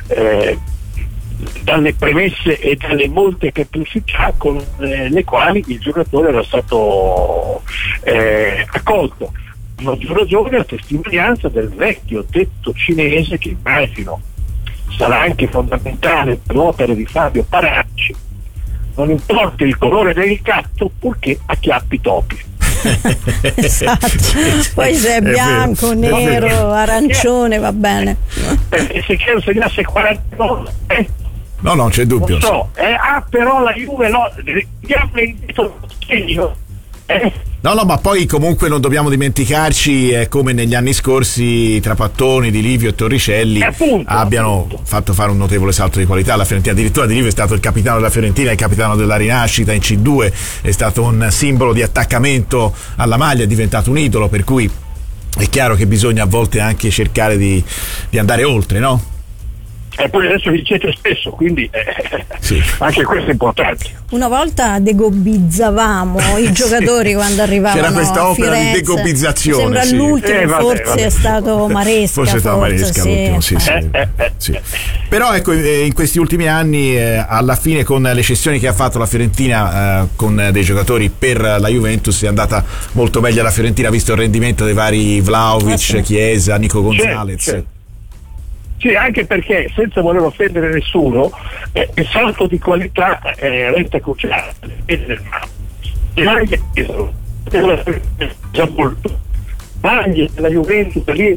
dalle premesse e dalle molte capacità con le quali il giocatore era stato accolto. A maggior ragione a testimonianza del vecchio detto cinese, che immagino sarà anche fondamentale per l'opera di Fabio Paratici: non importa il colore del gatto purché acchiappi topi. Esatto. Poi se è bianco, nero, arancione, va bene. Se Chiedo segnasse 40 gol, no, non c'è dubbio. Non so, però la Juve No, ma poi comunque non dobbiamo dimenticarci, come negli anni scorsi Trapattoni, Di Livio e Torricelli abbiano fatto fare un notevole salto di qualità alla Fiorentina. Addirittura Di Livio è stato il capitano della Fiorentina, il capitano della rinascita in C2, è stato un simbolo di attaccamento alla maglia, è diventato un idolo, per cui è chiaro che bisogna a volte anche cercare di andare oltre, no? e poi adesso vincete spesso, quindi anche questo è importante. Una volta degobbizzavamo i giocatori quando arrivavano. C'era questa a opera Firenze. di degobizzazione. Sembra l'ultimo, forse è stato Maresca. Forse è stato Maresca l'ultimo, sì. Però ecco, in questi ultimi anni, alla fine, con le cessioni che ha fatto la Fiorentina con dei giocatori per la Juventus, è andata molto meglio alla Fiorentina, visto il rendimento dei vari Vlahovic, Chiesa, Nico Gonzalez. Certo. Sì, anche perché, senza voler offendere nessuno, il salto di qualità resta cruciale. E anche maglie della Juventus lì